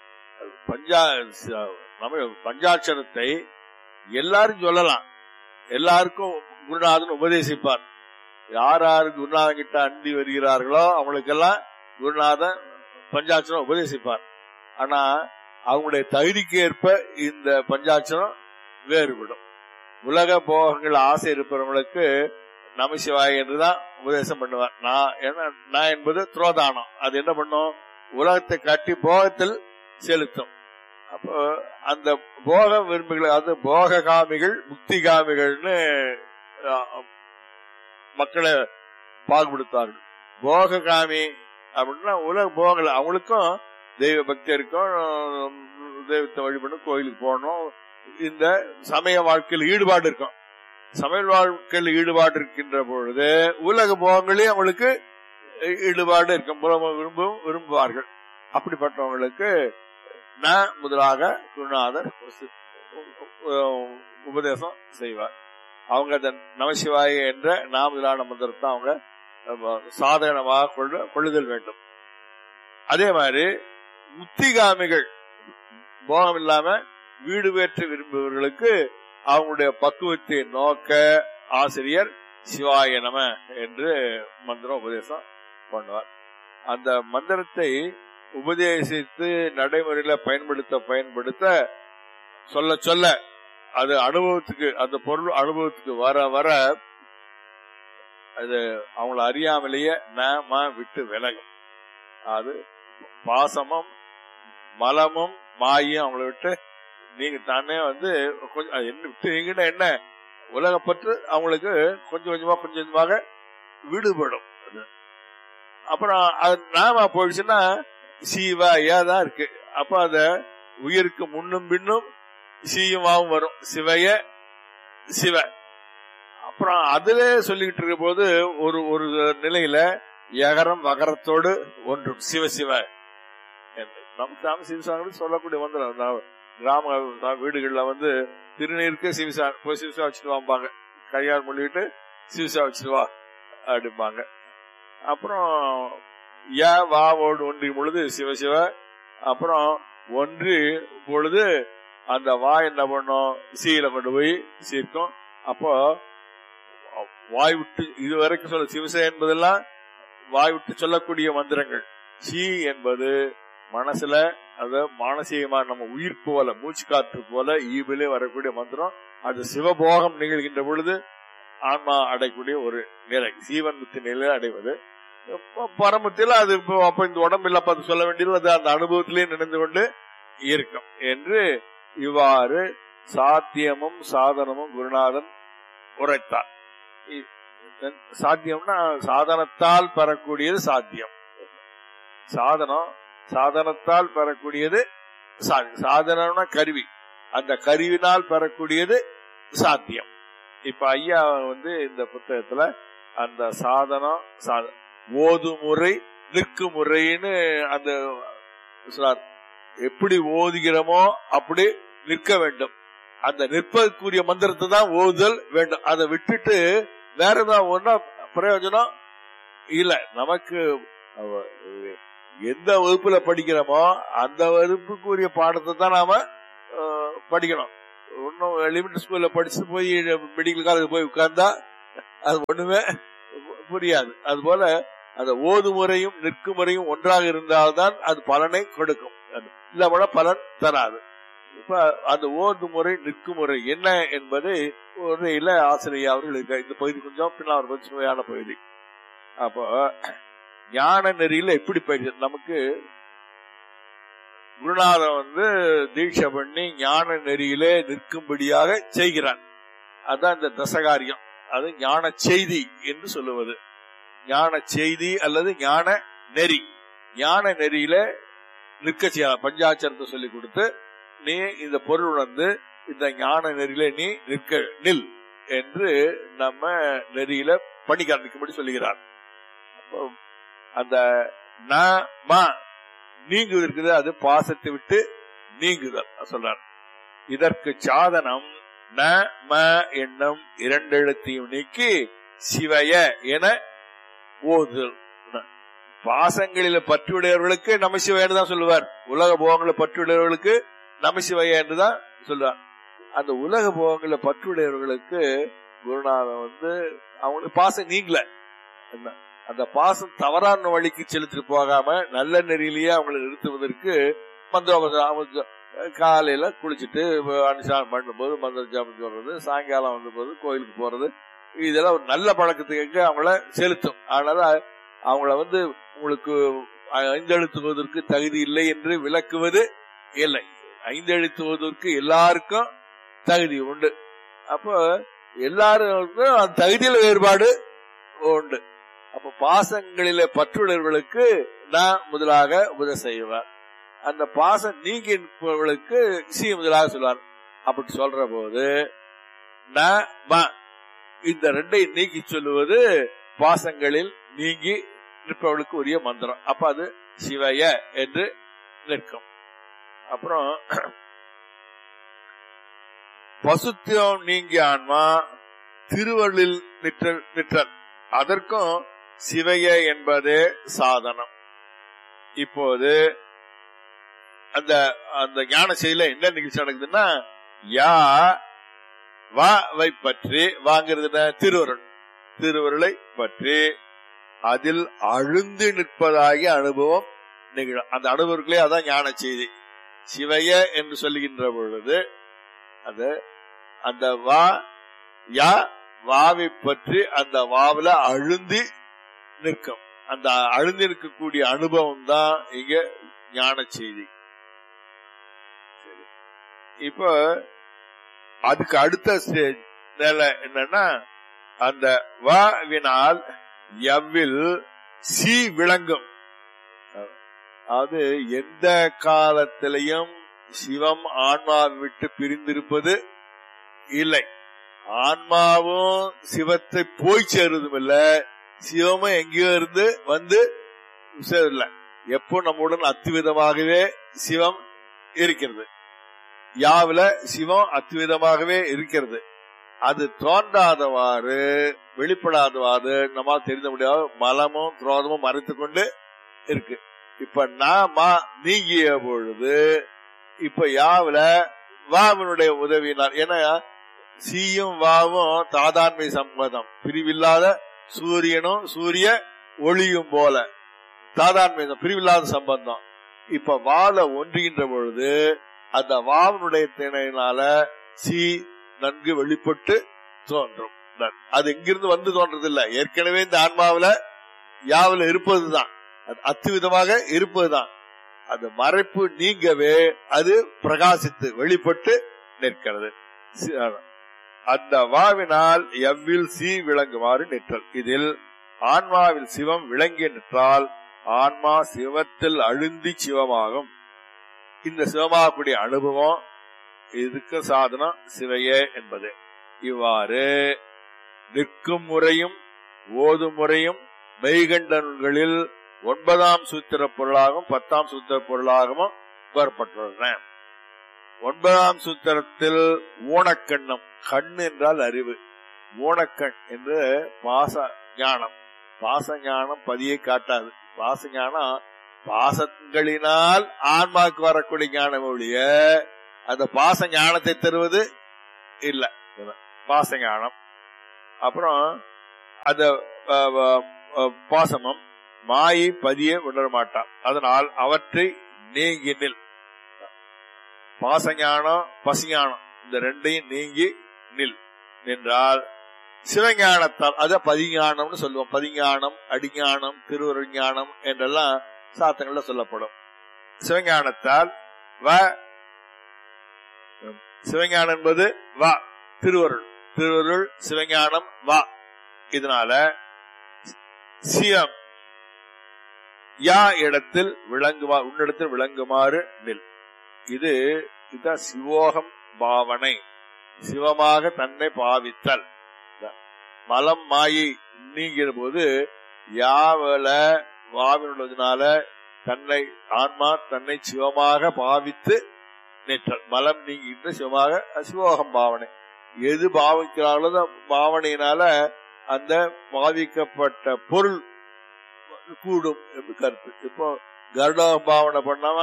பஞ்சாட்சரத்தை எல்லாரும் சொல்லலாம், எல்லாருக்கும் குருநாதன் உபதேசிப்பார். யார் யாரு குருநாதன் கிட்ட அண்டி வருகிறார்களோ அவங்களுக்கெல்லாம் குருநாதன் பஞ்சாட்சரம் உபதேசிப்பார். ஆனா அவங்களுடைய தகுதிக்கு ஏற்ப இந்த பஞ்சாட்சரம் வேறுபடும். உலக போகங்கள் ஆசை இருப்பவர்களுக்கு நமசிவாய என்றுதான் உபதேசம் பண்ணுவார். நான் என்பது துரோதானம். அது என்ன பண்ணும்? உலகத்தை காட்டி போகத்தில் செலுத்தும். அப்போ அந்த போக விரும்புகள், அது போக காமிகள், முக்தி காமிகள்னு மக்களை பாகுபடுத்தார்கள். போக காமி அப்படின்னா உலக போகல, அவங்களுக்கும் தெய்வ பக்தி இருக்கும், தெய்வத்தை வழிபடணும், கோயிலுக்கு போகணும், இந்த சமய வாழ்க்கையில் ஈடுபாடு இருக்கும். சமய வாழ்க்கையில் ஈடுபாடு இருக்கின்ற பொழுது உலக போகங்களே அவங்களுக்கு ஈடுபாடு இருக்கும், விரும்புவார்கள். அப்படிப்பட்டவங்களுக்கு நான் முதலாக குருநாதர் உபதேசம் செய்வார். அவங்க அந்த நமசிவாய என்ற நாமதிலான மந்திரத்தை அவங்க சாதகமாக கொள்ளுதல் வேண்டும். அதே மாதிரி முத்திகாமிகள், போகம் இல்லாம வீடு வேற்ற விரும்புபவர்களுக்கு அவங்களுடைய பக்குவத்தை நோக்க ஆசிரியர் சிவாய நம என்று மந்திரம் உபதேசம் பண்ணுவார். அந்த மந்திரத்தை உபதேசித்து நடைமுறையில பயன்படுத்த சொல்ல சொல்ல அது அனுபவத்துக்கு, அந்த பொருள் அனுபவத்துக்கு வர வர அது அவங்கள அறியாமலேயே நாம விட்டு விலகும். அது பாசமும் மலமும் மாயும் அவங்கள விட்டு நீங்க தானே கொஞ்சம் என்ன விட்டு நீங்கன்னா என்ன உலகப்பற்று அவங்களுக்கு கொஞ்சம் கொஞ்சமாக விடுபடும். அப்புறம் அது நாம போயிடுச்சுன்னா சிவாயா தான் இருக்கு. அப்ப அத உயிருக்கு முன்னும் பின்னும் சீயுமாவும் வரும், சிவைய சிவ. அப்புறம் அதுல சொல்லிக்கிட்டு இருக்க போது ஒரு நிலையில யகரம் வகரத்தோடு ஒன்றும் சிவ சிவ என்று நமக்கு சிவசாமி சொல்லக்கூடிய மந்திரம். கிராம வீடுகள்ல திருநீருக்கு சிவசா போய் சிவசா வச்சுட்டு வாம்பாங்க, கையால் மொழிட்டு சிவசா வச்சுட்டு வா அப்படிம்பாங்க. அப்புறம் வாவோடு ஒன்றியும் பொழுது சிவசிவ. அப்புறம் ஒன்றி பொழுது அந்த வா என்ன பண்ணும், சீல கொண்டு போய் சீர்க்கும். அப்போ வாய் விட்டு இதுவரைக்கும் சொல்ல சிவச என்பதெல்லாம் வாய் விட்டு சொல்லக்கூடிய மந்திரங்கள். சி என்பது மனசுல, அது மானசீகமா நம்ம உயிர் போல, மூச்சு காற்று போல ஈபிலே வரக்கூடிய மந்திரம். அது சிவபோகம் நிகழ்கின்ற பொழுது ஆன்மா அடையக்கூடிய ஒரு நிலை, சீவன் முத்தி நிலை அடைவது. பரமத்தில் அது அப்ப இந்த உடம்பு இல்லப்ப அது சொல்ல வேண்டியது, அது அந்த அனுபவத்திலே நினைந்து கொண்டு இருக்கும் என்று இவ்வாறு சாத்தியமும் சாதனமும் குருநாதன் உரைத்தார். சாத்தியம்னா சாதனத்தால் பெறக்கூடியது சாத்தியம், சாதனம் சாதனத்தால் பெறக்கூடியது சாதனம்னா கருவி, அந்த கருவினால் பெறக்கூடியது சாத்தியம். இப்ப ஐயா இந்த புத்தகத்துல அந்த சாதனம் ஓது முறை நிற்கு முறைன்னு அந்த எப்படி ஓதுகிறோமோ அப்படி நிற்க வேண்டும். அந்த நிற்பதற்குரிய மந்திரத்தை தான் ஓதுதல் வேண்டும். அதை விட்டுட்டு வேற ஏதாவது ஒன்னா பிரயோஜனம் இல்ல. நமக்கு எந்த வகுப்புல படிக்கிறோமோ அந்த வகுப்புக்குரிய பாடத்தை தான் நாம படிக்கணும். இன்னும் எலிமெண்டரி ஸ்கூல்ல படிச்சுட்டு போய் மெடிக்கல் காலேஜ் போய் உட்கார்ந்தா அது ஒண்ணுமே புரியாது. அது போல அந்த ஓது முறையும் நிற்கும் முறையும் ஒன்றாக இருந்தால்தான் அது பலனை கொடுக்கும், இல்ல பலன் தராது. இப்ப அந்த ஓது முறை நிற்கும் முறை என்ன என்பதை உரையில ஆசிரியர் அவர்கள் இருக்க. இந்த பகுதி கொஞ்சம் பின்னால் ஒரு சுவையான பகுதி. அப்போ ஞான நெறியில எப்படி பயிற்சி, நமக்கு குருநாதன் தீட்சை பண்ணி ஞான நெறியிலே நிற்கும்படியாக செய்கிறான். அதான் இந்த தசகாரியம். அது ஞான செய்தி என்று சொல்லுவது. ஞான செய்தி அல்லது ஞான நெறி. ஞான நெறியில நிற்க செய்யலாம். பஞ்சாட்சரத்தை சொல்லிக் கொடுத்து நீ இந்த பொருள் உணர்ந்து இந்த ஞான நெறியில நீ நில் என்று நம்ம நெறியில பண்ணி காண்பிக்கும்படி சொல்லுகிறார். அந்த நீங்குதல் இருக்குது, அது பாசத்தை விட்டு நீங்குதல் சொல்றார். இதற்கு சாதனம் ந ம என்னும் இரண்டெழுத்தையும் நீக்கி சிவய என ஓதுதல். பாசங்களில பற்றுடையவர்களுக்கு நமசிவயன்னு தான் சொல்லுவார். உலக போகங்களை பற்றுடையவர்களுக்கு நமசிவய என்றுதான் சொல்லுவார். அந்த உலக போகங்களை பற்றுடையவர்களுக்கு குருநாதன் அவங்களுக்கு பாசம் நீங்கல. அந்த பாசம் தவறான வழிக்கு செலுத்திட்டு போகாம நல்ல நெறியிலேயே அவங்களை நிறுத்துவதற்கு மந்திரம் காலையில குளிச்சுட்டு அனுஷ்டானம் பண்ணும்போது மந்திர ஜபம் சொல்றது, சாயங்காலம் வந்தபோது கோயிலுக்கு போறது, இதெல்லாம் ஒரு நல்ல பழக்கத்துக்கு அவங்கள செலுத்தும். அதனால அவங்கள உங்களுக்கு ஐந்தெழுத்துவதற்கு தகுதி இல்லை என்று விளக்குவது இல்லை. ஐந்தெழுத்துவதற்கு எல்லாருக்கும் தகுதி உண்டு. அப்போ எல்லாருக்கும் அந்த தகுதியில வேறுபாடு உண்டு. அப்ப பாசங்களில பற்றுள்ளவர்களுக்கு நான் முதலாக உதவி செய்வார். அந்த பாசம் நீங்கி நிற்பவர்களுக்கு சி முதலாக சொல்வார். அப்படி சொல்ற போது இந்த ரெண்டை நீக்கி சொல்லுவது பாசங்களில் நீங்கி நிற்பவர்களுக்கு உரிய மந்திரம். அப்ப அது சிவய என்று நிற்கும். அப்புறம் பசுத்தியம் நீங்கிய ஆன்மா திருவள்ளில் நிற்றல், அதற்கும் சிவய என்பதே சாதனம். இப்போது அந்த அந்த ஞான செய்தியில என்ன நிகழ்ச்சி நடக்குதுன்னா, யா வாவை பற்றி வாங்கிறது திருவருள், திருவருளை பற்றி அதில் அழுந்து நிற்பதாகிய அனுபவம் நிகழும். அந்த அனுபவங்களே அதான் ஞான செய்தி. சிவய என்று சொல்லுகின்ற பொழுது அது அந்த வா யா வாவை பற்றி அந்த வாவில அழுந்தி நிற்கும். அந்த அழுந்தி இருக்கக்கூடிய அனுபவம் தான் இங்க ஞான செய்தி. இப்ப அதுக்கு அடுத்த ஸ்டேஜ் நிலை என்னன்னா, அந்த வாவினால் எவ்வில் சி விளங்கும். அது எந்த காலத்திலையும் சிவம் ஆன்மாவை விட்டு பிரிந்திருப்பது இல்லை. ஆன்மாவும் சிவத்தை போய் சேருவதும் இல்ல, சிவமும் எங்கேயோ இருந்து சேரல. எப்போ நம்முடன் அத்துவிதமாகவே சிவம் இருக்கிறது. யாவில சிவம் அத்துவிதமாகவே இருக்கிறது. அது தோன்றாதவாறு வெளிப்படாதவாறு நம்மால் தெரிந்த முடியாது. மலமும் குரோதமும் மறைத்துக் கொண்டு இருக்கு. இப்ப நாம நீங்கிய பொழுது இப்ப யாவில வாவினுடைய உதவியினார். ஏன்னா சீயும் வாவும் தாதான்மை சம்பந்தம், பிரிவில்லாத சூரியனும் சூரிய ஒளியும் போல தாதான்மை பிரிவில்லாத சம்பந்தம். இப்ப வாழ ஒன்றுகின்ற பொழுது அந்த வாவனுடைய திணையினால சி நன்கு வெளிப்பட்டு தோன்றும். அது எங்கிருந்து தோன்றது இல்ல, ஏற்கனவே இந்த ஆன்மாவில யாவில இருப்பதுதான், அத்துவிதமாக இருப்பதுதான். அது மறைப்பு நீங்கவே அது பிரகாசித்து வெளிப்பட்டு நிற்கிறது. அந்த வாவினால் எவ்வில் சி விளங்குமாறு நிற்றல். இதில் ஆன்மாவில் சிவம் விளங்கி நிற்றால் ஆன்மா சிவத்தில் அழுந்தி சிவமாகும். இந்த சிவமாகக்கூடிய அனுபவம் இதுக்கு சாதனம் சிவையே என்பது. இவ்வாறு நிற்கும் முறையும் ஓதும் முறையும் மெய்கண்ட நூல்களில் 9ஆம் சூத்திர பொருளாகவும் 10ஆம் சூத்திர பொருளாகவும் கூறப்பட்டுள்ளன. 9ஆம் சூத்திரத்தில் ஊனக்கண்ணம், கண் என்றால் அறிவு, ஊனக்கண் என்று பாச ஞானம். பாச ஞானம் பதியை காட்டாது. பாச ஞானம் பாசங்களினால் ஆன்மாக்கு வரக்கூடிய ஞானம் ஒழிய அந்த பாச ஞானத்தை தருவது இல்ல, பாச ஞானம். அப்புறம் அந்த பாசமம் மாயை பதிய உணர மாட்டான், அதனால் அவற்றை நீங்கினில். பாசஞானம் பசிஞானம் இந்த ரெண்டையும் நீங்கி நின்றால் சிவஞானத்தால், அத பதிஞானம்னு சொல்லுவோம். பதிஞானம், அடிஞானம், திருவருள் ஞானம் என்றெல்லாம் சாத்தங்கள்ல சொல்லப்படும். சிவஞானத்தால் சிவஞானம் என்பது வா, திருவருள் சிவஞானம் வா. இதனால சிவம் யா இடத்தில் விளங்குமா, உன்னிடத்தில் விளங்குமாறு நில். இதுதான் சிவோகம் பாவனை, சிவமாக தன்னை பாவித்தல். மலம் மாயை நீங்கிற போது யாவல வாவினுள்ளதுனால தன்னை ஆன்மா தன்னை சிவமாக பாவித்து நிற்றல். மலம் நீங்கிட்டு சிவமாக சிவோகம் பாவனை. எது பாவிக்கிறாங்களோ பாவனையினால அந்த பாவிக்கப்பட்ட பொருள் கூடும் என்று கருத்து. இப்போ கருட பாவனை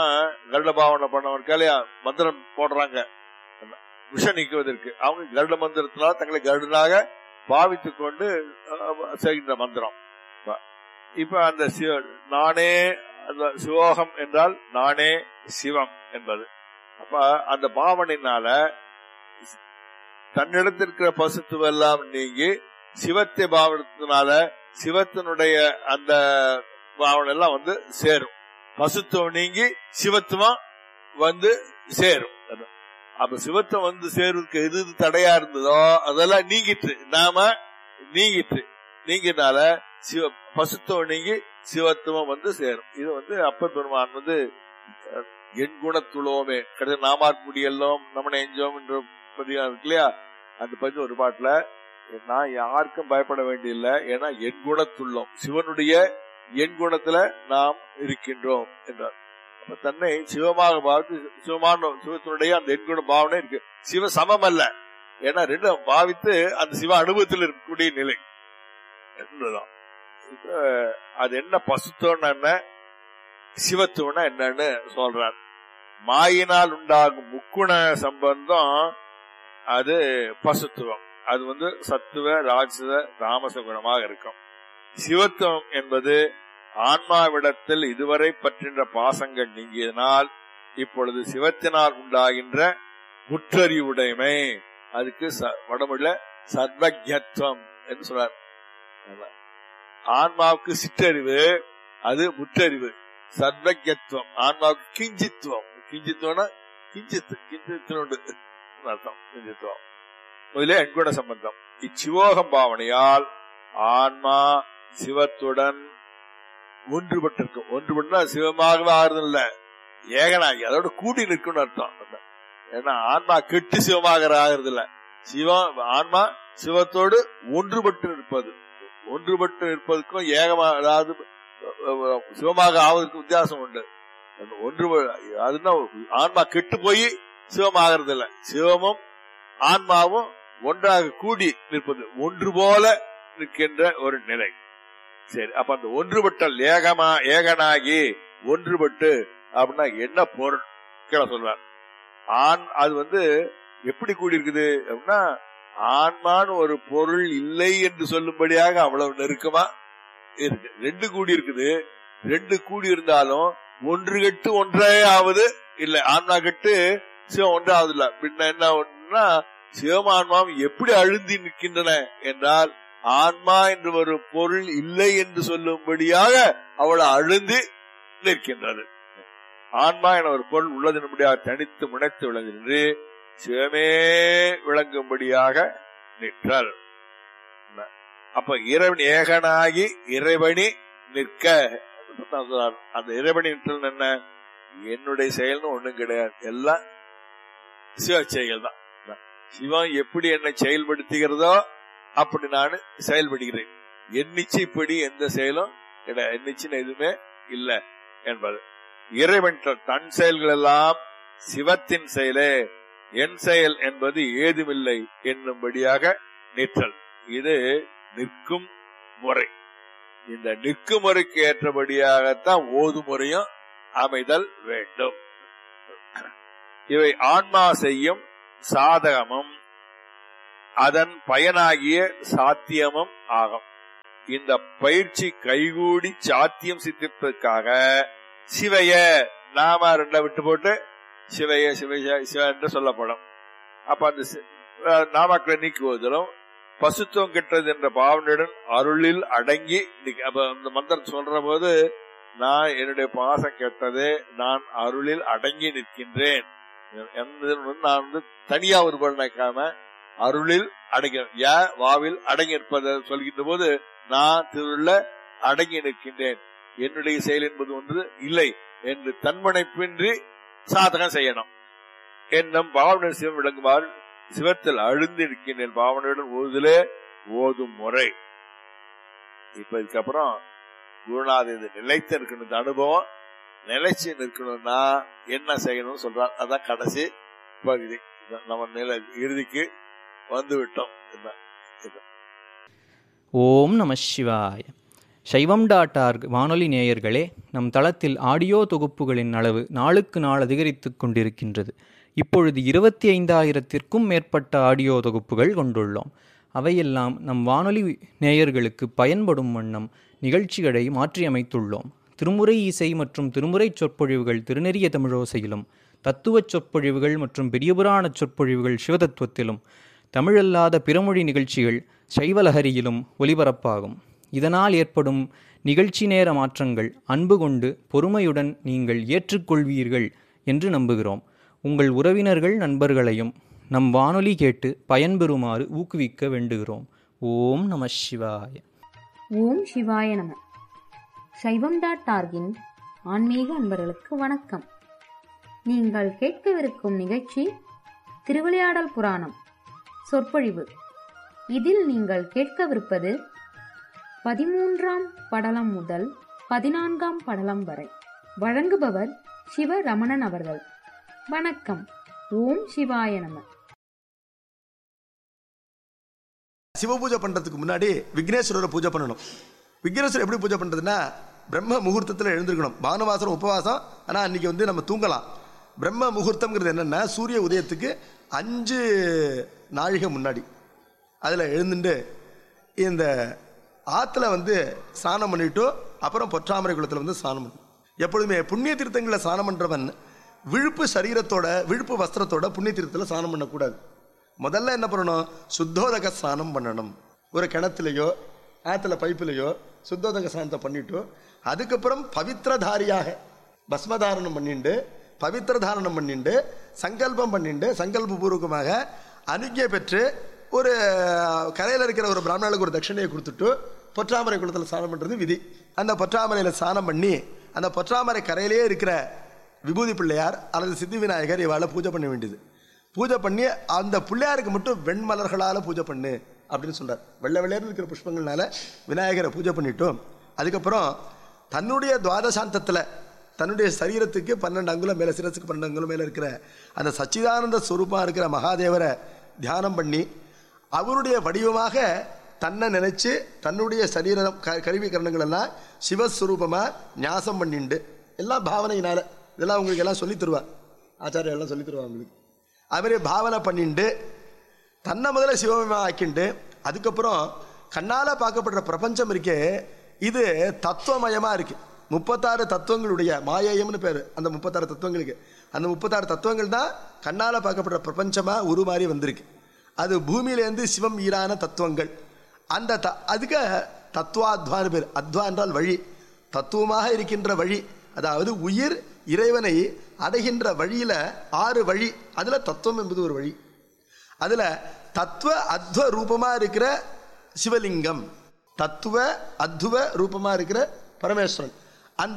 பண்ணவன் கலையா மந்திரம் போடுறாங்க விஷம் நீக்குவதற்கு. அவங்க கருட மந்திரத்தினால தங்களை கருடனாக பாவித்துக் கொண்டு செய்கின்ற மந்திரம். இப்ப அந்த நானே, அந்த சிவோகம் என்றால் நானே சிவம் என்பது. அப்ப அந்த பாவனையினால தன்னிடத்திற்கிற பசுத்துவெல்லாம் நீங்கி சிவத்தை பாவனத்தினால சிவத்தினுடைய அந்த பாவனை எல்லாம் வந்து சேரும். பசுத்துவம் நீங்கி சிவத்துவம் வந்து சேரும். அப்ப சிவத்துவம் வந்து சேருவதற்கு எது தடையா இருந்ததோ அதெல்லாம் நீங்கிட்டு, நாம நீங்கினால பசுத்துவம் நீங்கி சிவத்துவம் வந்து சேரும். இது வந்து அப்பர் பெருமான் வந்து என் குணத்துளோமே கடைசி நாமாட்முடியெல்லாம் நம்மனை எஞ்சோம் என்ற பதியா இருக்கு இல்லையா, அந்த பத்தி ஒரு பாட்டுல நான் யாருக்கும் பயப்பட வேண்டியில்லை, ஏன்னா என் குணத்துள்ளோம், சிவனுடைய என் குணத்துல நாம் இருக்கின்றோம் என்றார். அப்ப தன்னை சிவமாக பார்த்து சிவத்தினுடைய அந்த என் குண பாவனை இருக்கு. சிவ சமம் அல்ல, ஏன்னா ரெண்டும் பாவித்து அந்த சிவ அனுபவத்தில் இருக்கக்கூடிய நிலை என்றுதான். அது என்ன பசுத்துவம்னா என்ன, சிவத்துவம்னா என்னன்னு சொல்றார். மாயினால் உண்டாகும் முக்குண சம்பந்தம் அது பசுத்துவம். அது வந்து சத்துவ ராஜச தாமச குணமாக இருக்கும். சிவத்துவம் என்பது ஆன்மாவிடத்தில் இதுவரை பற்றின்ற பாசங்கள் நீங்கியதனால் இப்பொழுது சிவத்தினால் உண்டாகின்ற முற்றறிவுடைமை, அதுக்கு வடமொழியில சர்வஜத்துவம் என்று சொல்றார். ஆன்மாவுக்கு சிற்றறிவு, அது முற்றறிவு. சர்வஜத்துவம் ஆன்மாவுக்கு கிஞ்சித்துவம். கிஞ்சித்துவம்னா கிஞ்சித்து அர்த்தம். கிஞ்சித்துவம் முதலே எண்குண சம்பந்தம். இச்சிவோகம் பாவனையால் ஆன்மா சிவத்துடன் ஒன்றுபட்டிருக்கும். ஒன்றுபட்டா சிவமாகவே ஆறுதல் இல்ல, ஏகனாகி அதோட கூடி நிற்கும் அர்த்தம். ஏன்னா ஆன்மா கெட்டு சிவமாக ஆகிறது இல்ல, சிவம் ஆன்மா சிவத்தோடு ஒன்றுபட்டு நிற்பது. ஒன்றுபட்டு நிற்பதுக்கும் ஏகமா, அதாவது சிவமாக ஆவதற்கு வித்தியாசம் உண்டு. அதுனா ஆன்மா கெட்டு போய் சிவமாகிறது இல்ல, சிவமும் ஆன்மாவும் ஒன்றாக கூடி நிற்பது, ஒன்று போல நிற்கின்ற ஒரு நிலை. சரி, அப்ப அந்த ஒன்றுபட்டல் ஏகனாகி ஒன்றுபட்டு அப்படின்னா என்ன பொருள் கீழே சொல்றார். அது வந்து எப்படி கூடி இருக்குது அப்படின்னா, ஆன்மான்னு ஒரு பொருள் இல்லை என்று சொல்லும்படியாக அவ்வளவு நெருக்கமா இருக்கு. ரெண்டு கூடி இருக்குது. ரெண்டு கூடி இருந்தாலும் ஒன்று கெட்டு ஒன்றே ஆவது இல்லை. ஆன்மா கெட்டு சிவம் ஒன்றாவது இல்ல. பின்ன என்ன ஒன்றுனா, சிவமான்மாவும் எப்படி அழுந்தி நிற்கின்றன என்றால், ஆன்மா என்று ஒரு பொருள் இல்லை என்று சொல்லும்படியாக அவளை அழுந்தி நிற்கின்றது. ஆன்மா என ஒரு பொருள் உள்ளது என்படியாக தனித்து முனைத்து விளங்குகின்ற சிவமே விளங்கும்படியாக நிற்றல். அப்ப இறைவன் ஏகனாகி இறைவனி நிற்க. அந்த இறைவனி நிற்றல் என்ன, என்னுடைய செயல்னு ஒண்ணும் கிடையாது, எல்லாம் சிவ செயல் தான். சிவம் எப்படி என்னை செயல்படுத்துகிறதோ அப்படி நான் செயல்படுகிறேன். எண்ணிச்சைப்படி எந்த செயலும் கிடையாது, எண்ணிச்சின்னு எதுவுமே இல்லை என்பது. இறைவன் தன் செயல்கள் எல்லாம் சிவத்தின் செயலே, என் செயல் என்பது ஏதுமில்லை என்னும்படியாக நிற்றல். இது நிற்கும் முறை. இந்த நிற்கும் முறைக்கு ஏற்றபடியாகத்தான் ஓது முறையும் அமைதல் வேண்டும். இவை ஆன்மா செய்யும் சாதகமும் அதன் பயனாகிய சாத்தியமும் ஆகும். இந்த பயிற்சி கைகூடி சாத்தியம் சித்திப்பதற்காக சிவைய நாம ரெண்ட விட்டு போட்டு சிவைய சிவைய சிவ என்று சொல்லப்படும். அப்ப அந்த நாமக்களை நீக்குவதிலும் பசுத்துவம் கெட்டது என்ற பாவனையுடன் அருளில் அடங்கி அப்ப அந்த மந்திரம் சொல்ற போது நான் என்னுடைய பாசம் கெட்டது, நான் அருளில் அடங்கி நிற்கின்றேன். நான் தனியா ஒரு பண்ணாம அருளில் அடங்கி வாவில் அடங்கி நிற்பதை சொல்கின்ற போது நான் திருள்ள அடங்கி நிற்கின்றேன், என்னுடைய செயல் என்பது ஒன்று இல்லை என்று தன்முனைப்பின்றி சாதகம் செய்யணும். என்னும் பாவனை சிவம் விளங்குமாறு சிவத்தில் அழுந்து இருக்கின்றேன் பாவனையுடன் ஓதுதலே ஓதும் முறை. இப்ப இதுக்கப்புறம் குருநாத நிலைத்து இருக்கணும், இந்த அனுபவம் நிலைச்சு நிற்கணும்னா என்ன செய்யணும்னு சொல்றார். அதான் கடைசி பகுதி. நம்ம நிலை இறுதிக்கு வந்து விட்டோம். ஓம் நம சிவாய. சைவம்.org வானொலி நேயர்களே, நம் தளத்தில் ஆடியோ தொகுப்புகளின் அளவு நாளுக்கு நாள் அதிகரித்து கொண்டிருக்கின்றது. இப்பொழுது 25,000த்திற்கும் மேற்பட்ட ஆடியோ தொகுப்புகள் கொண்டுள்ளோம். அவையெல்லாம் நம் வானொலி நேயர்களுக்கு பயன்படும் வண்ணம் நிகழ்ச்சிகளை மாற்றியமைத்துள்ளோம். திருமுறை இசை மற்றும் திருமுறை சொற்பொழிவுகள் திருநெறிய தமிழோசையிலும், தத்துவச் சொற்பொழிவுகள் மற்றும் பெரியபுராண சொற்பொழிவுகள் சிவதத்துவத்திலும், தமிழல்லாத பிறமொழி நிகழ்ச்சிகள் சைவலஹரியிலும் ஒலிபரப்பாகும். இதனால் ஏற்படும் நிகழ்ச்சி நேர மாற்றங்கள் அன்பு கொண்டு பொறுமையுடன் நீங்கள் ஏற்றுக்கொள்வீர்கள் என்று நம்புகிறோம். உங்கள் உறவினர்கள் நண்பர்களையும் நம் வானொலி கேட்டு பயன்பெறுமாறு ஊக்குவிக்க வேண்டுகிறோம். ஓம் நம சிவாய. ஓம் சிவாய நம. சைவம்.org ஆன்மீக அன்பர்களுக்கு வணக்கம். நீங்கள் கேட்கவிருக்கும் நிகழ்ச்சி திருவிளையாடல் புராணம் சொற்பொழிவு. இதில் நீங்கள் கேட்கவிருப்பது 13ஆம் படலம் முதல் 14ஆம் படலம் வரை. வழங்குபவர் சிவரமணன் அவர்கள். வணக்கம். ஓம் சிவாய நம. சிவ பூஜை பண்றதுக்கு முன்னாடி விக்னேஸ்வரரை பூஜை பண்ணணும். விக்னேஸ்வரர் எப்படி பூஜை பண்றதுன்னா, பிரம்ம முகூர்த்தத்தில் எழுந்திருக்கணும். பானுவாசனம் உபவாசம், ஆனா அன்னைக்கு நம்ம தூங்கலாம். பிரம்ம முகூர்த்தம்ங்கிறது என்னன்னா, சூரிய உதயத்துக்கு 5 நாழிகை முன்னாடி அதில் எழுந்துட்டு இந்த ஆற்றுல ஸ்நானம் பண்ணிட்டு அப்புறம் பொற்றாமரை குளத்தில் ஸ்நானம் பண்ணணும். எப்பொழுதுமே புண்ணிய தீர்த்தங்களில் ஸ்நானம் பண்ணுறவன் விழுப்பு சரீரத்தோட விழுப்பு வஸ்திரத்தோட புண்ணிய தீர்த்தத்தில் ஸ்நானம் பண்ணக்கூடாது. முதல்ல என்ன பண்ணணும், சுத்தோதக ஸ்நானம் பண்ணணும். ஒரு கிணத்துலையோ ஆற்றுல பைப்புலையோ சுத்தோதக ஸ்நானத்தை பண்ணிட்டு அதுக்கப்புறம் பவித்திரதாரியாக பஸ்மதாரணம் பண்ணிட்டு பவித்திரதாரணம் பண்ணிட்டு சங்கல்பம் பண்ணிட்டு சங்கல்பபூர்வகமாக அனுஜ்ஞை பெற்று ஒரு கரையில் இருக்கிற ஒரு பிராமணனுக்கு ஒரு தட்சிணையை கொடுத்துட்டு பொற்றாமரை குளத்தில் ஸ்நானம் பண்ணுறது விதி. அந்த பொற்றாமரையில் ஸ்நானம் பண்ணி அந்த பொற்றாமரை கரையிலேயே இருக்கிற விபூதி பிள்ளையார் அல்லது சித்தி விநாயகர் இவாளை பூஜை பண்ண வேண்டியது. பூஜை பண்ணி அந்த பிள்ளையாருக்கு மட்டும் வெண்மலர்களால் பூஜை பண்ணு அப்படின்னு சொல்கிறார். வெள்ளை வெள்ளையர் இருக்கிற புஷ்பங்கள்னால விநாயகரை பூஜை பண்ணிட்டோம். அதுக்கப்புறம் தன்னுடைய துவாதசாந்தத்தில் தன்னுடைய சரீரத்துக்கு 12 அங்குலம் மேலே, சிரசுக்கு 12 அங்குலம் மேலே இருக்கிற அந்த சச்சிதானந்த ஸ்வரூபமாக இருக்கிற மகாதேவரை தியானம் பண்ணி அவருடைய வடிவமாக தன்னை நினைச்சு தன்னுடைய சரீரம் கருவி கரணங்கள் எல்லாம் சிவஸ்வரூபமாக ஞாசம் பண்ணிண்டு எல்லாம் பாவனையினால இதெல்லாம் உங்களுக்கு எல்லாம் சொல்லி தருவா, ஆச்சாரியம் எல்லாம் சொல்லி தருவா உங்களுக்கு. அவரே பாவனை பண்ணிண்டு தன்னை முதல்ல சிவமயமாக ஆக்கிண்டு அதுக்கப்புறம் கண்ணால் பார்க்கப்படுற பிரபஞ்சம் இருக்கே இது தத்துவமயமாக இருக்கு. 36 தத்துவங்களுடைய மாயேயம்னு பேர் அந்த 36 தத்துவங்களுக்கு. அந்த 36 தத்துவங்கள் தான் கண்ணால் பார்க்கப்படுற பிரபஞ்சமாக உருமாறி வந்திருக்கு. அது பூமியிலேருந்து சிவம் ஈரான தத்துவங்கள். அந்த அதுக்கு தத்துவாத்வான்னு பேர். அத்வா என்றால் வழி, தத்துவமாக இருக்கின்ற வழி. அதாவது உயிர் இறைவனை அடைகின்ற வழியில் 6 வழி, அதில் தத்துவம் என்பது ஒரு வழி. அதில் தத்துவ அத்வ ரூபமாக இருக்கிற சிவலிங்கம், தத்துவ அத்வ ரூபமாக இருக்கிற பரமேஸ்வரன். அந்த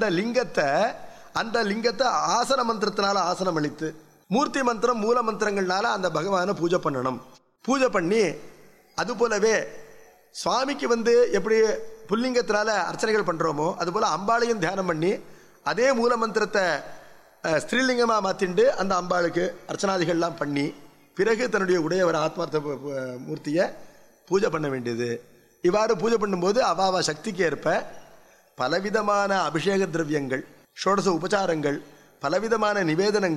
லிங்கத்தை ஆசன மந்திரத்தினால ஆசனம் அளித்து மூர்த்தி மந்திரம் மூல மந்திரங்கள்னால அந்த பகவானை பூஜை பண்ணணும். பூஜை பண்ணி அது போலவே சுவாமிக்கு எப்படி புல்லிங்கத்தினால அர்ச்சனைகள் பண்ணுறோமோ அதுபோல் அம்பாளையும் தியானம் பண்ணி அதே மூல மந்திரத்தை ஸ்ரீலிங்கமாக மாற்றிண்டு அந்த அம்பாளுக்கு அர்ச்சனாதிகள்லாம் பண்ணி பிறகு தன்னுடைய உடையவர் ஆத்மார்த்த மூர்த்தியை பூஜை பண்ண வேண்டியது. இவ்வாறு பூஜை பண்ணும்போது அவாவா சக்திக்கு ஏற்ப பலவிதமான அபிஷேக திரவியங்கள், ஷோடச உபச்சாரங்கள், பலவிதமான நிவேதனங்கள்,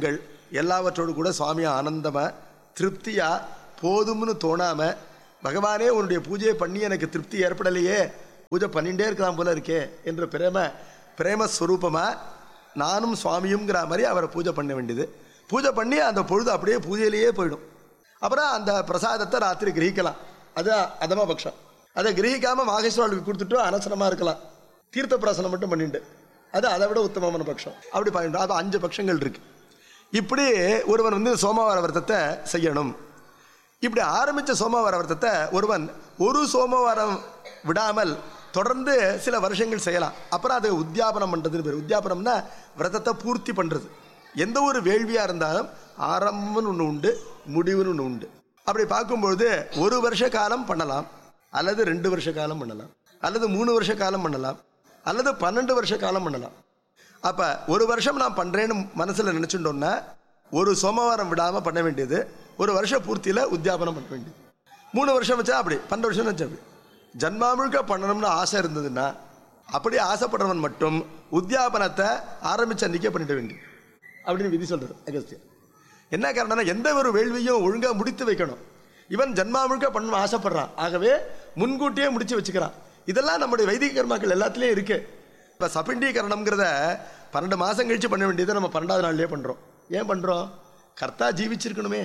எல்லாவற்றோடு கூட சுவாமியை ஆனந்தமா திருப்தியா போதும்னு தோணாம, பகவானே உன்னுடைய பூஜையை பண்ணி எனக்கு திருப்தி ஏற்படலையே, பூஜை பண்ணிட்டே இருக்கலாம் போல இருக்கே என்ற பிரேமஸ்வரூபமா நானும் சுவாமியும்ங்கிற மாதிரி அவரை பூஜை பண்ண வேண்டியது. பூஜை பண்ணி அந்த பொழுது அப்படியே பூஜையிலேயே போயிடும். அப்புறம் அந்த பிரசாதத்தை ராத்திரி கிரகிக்கலாம். அது அதம பட்சம். அதை கிரகிக்காம மாகேஸ்வரனுக்கு கொடுத்துட்டு அனசனமா இருக்கலாம், தீர்த்த பிரசனம் மட்டும் பண்ணிட்டு. அது அதை விட உத்தமமான பட்சம். அப்படி பண்ணிட்டோம். அது 5 பட்சங்கள் இருக்கு. இப்படி ஒருவன் வந்து சோமவார விரதத்தை செய்யணும். இப்படி ஆரம்பித்த சோமவார விரதத்தை ஒருவன் ஒரு சோமவாரம் விடாமல் தொடர்ந்து சில வருஷங்கள் செய்யலாம். அப்புறம் அது உத்தியாபனம் பண்ணுறதுன்னு பேர். உத்தியாபனம்னா விரதத்தை பூர்த்தி பண்ணுறது. எந்த ஒரு வேள்வியாக இருந்தாலும் ஆரம்பம்னு ஒன்று உண்டு, முடிவுன்னு ஒன்று உண்டு. அப்படி பார்க்கும்பொழுது 1 வருஷ காலம் பண்ணலாம், அல்லது 2 வருஷ காலம் பண்ணலாம், அல்லது 3 வருஷ காலம் பண்ணலாம், அல்லது 12 வருஷ காலம் பண்ணலாம். அப்போ 1 வருஷம் நான் பண்ணுறேன்னு மனசில் நினச்சிட்டோன்னா ஒரு சோமவாரம் விடாமல் பண்ண வேண்டியது, 1 வருஷ பூர்த்தியில் உத்தியாபனம் பண்ண வேண்டியது. 3 வருஷம் வச்சா அப்படி, 12 வருஷம் வச்சா அப்படி. ஜன்மா முழுக்க பண்ணணும்னு ஆசை இருந்ததுன்னா அப்படி ஆசைப்படுறவன் மட்டும் உத்தியாபனத்தை ஆரம்பிச்ச அன்றைக்கே பண்ணிட வேண்டியது அப்படின்னு விதி சொல்றது அகஸ்தியர். என்ன காரணம்னா, எந்த ஒரு வேள்வியும் ஒழுங்காக முடித்து வைக்கணும். இவன் ஜன்மா முழுக்க பண்ணணும் ஆசைப்படுறான், ஆகவே முன்கூட்டியே முடிச்சு வச்சுக்கிறான். இதெல்லாம் நம்முடைய வைதிக கர்மாக்கள் எல்லாத்துலேயும் இருக்கு. இப்போ சபிண்டீகரணம்ங்கிறத 12 மாதம் கழிச்சு பண்ண வேண்டியதை நம்ம 12வது நாள்லேயே பண்ணுறோம். ஏன் பண்ணுறோம்? கர்த்தா ஜீவிச்சிருக்கணுமே,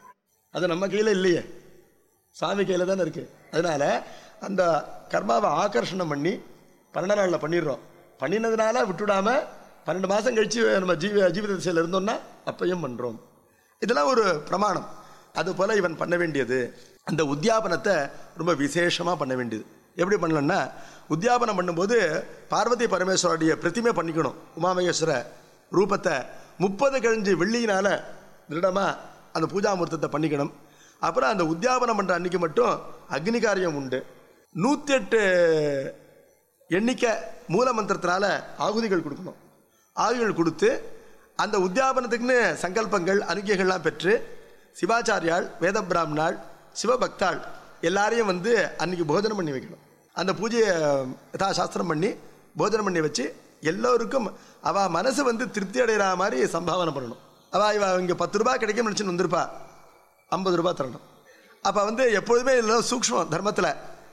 அது நம்ம கையில் இல்லையே, சாமி கையில் தானே இருக்குது. அதனால அந்த கர்மாவை ஆகர்ஷணம் பண்ணி 12 நாளில் பண்ணிடுறோம். பண்ணினதுனால விட்டுவிடாமல் 12 மாதம் கழித்து நம்ம ஜீவித திசையில் இருந்தோம்னா அப்பையும் பண்ணுறோம். இதெல்லாம் ஒரு பிரமாணம். அதுபோல் இவன் பண்ண வேண்டியது அந்த உத்தியாபனத்தை ரொம்ப விசேஷமாக பண்ண வேண்டியது. எப்படி பண்ணலன்னா, உத்தியாபனம் பண்ணும்போது பார்வதி பரமேஸ்வருடைய பிரதிமை பண்ணிக்கணும். உமாமகேஸ்வர ரூபத்தை 30 கழிஞ்சு வெள்ளியினால் திருடமாக அந்த பூஜாமூர்த்தத்தை பண்ணிக்கணும். அப்புறம் அந்த உத்தியாபனம் பண்ணுற அன்னைக்கு மட்டும் அக்னி காரியம் உண்டு. 108 எண்ணிக்கை மூல மந்திரத்தினால ஆகுதிகள் கொடுக்கணும். ஆகுதிகள் கொடுத்து அந்த உத்தியாபனத்துக்குன்னு சங்கல்பங்கள் அனுகியங்கள்லாம் பெற்று சிவாச்சாரியால், வேத பிராமணாள், சிவபக்தாள் எல்லாரையும் வந்து அன்னைக்கு போஜனம் பண்ணி வைக்கணும். அந்த பூஜையை சாஸ்திரம் பண்ணி போஜனம் பண்ணி வச்சு எல்லோருக்கும் அவள் மனசு வந்து திருப்தி அடைகிற மாதிரி சம்பாவனை பண்ணணும். இவ இங்கே 10 ரூபாய் கிடைக்கும் நினச்சின்னு வந்திருப்பா, 50 ரூபாய் தரணும். அப்போ வந்து எப்பொழுதுமே இல்லை சூக்ஷ்மம் தர்மத்தில்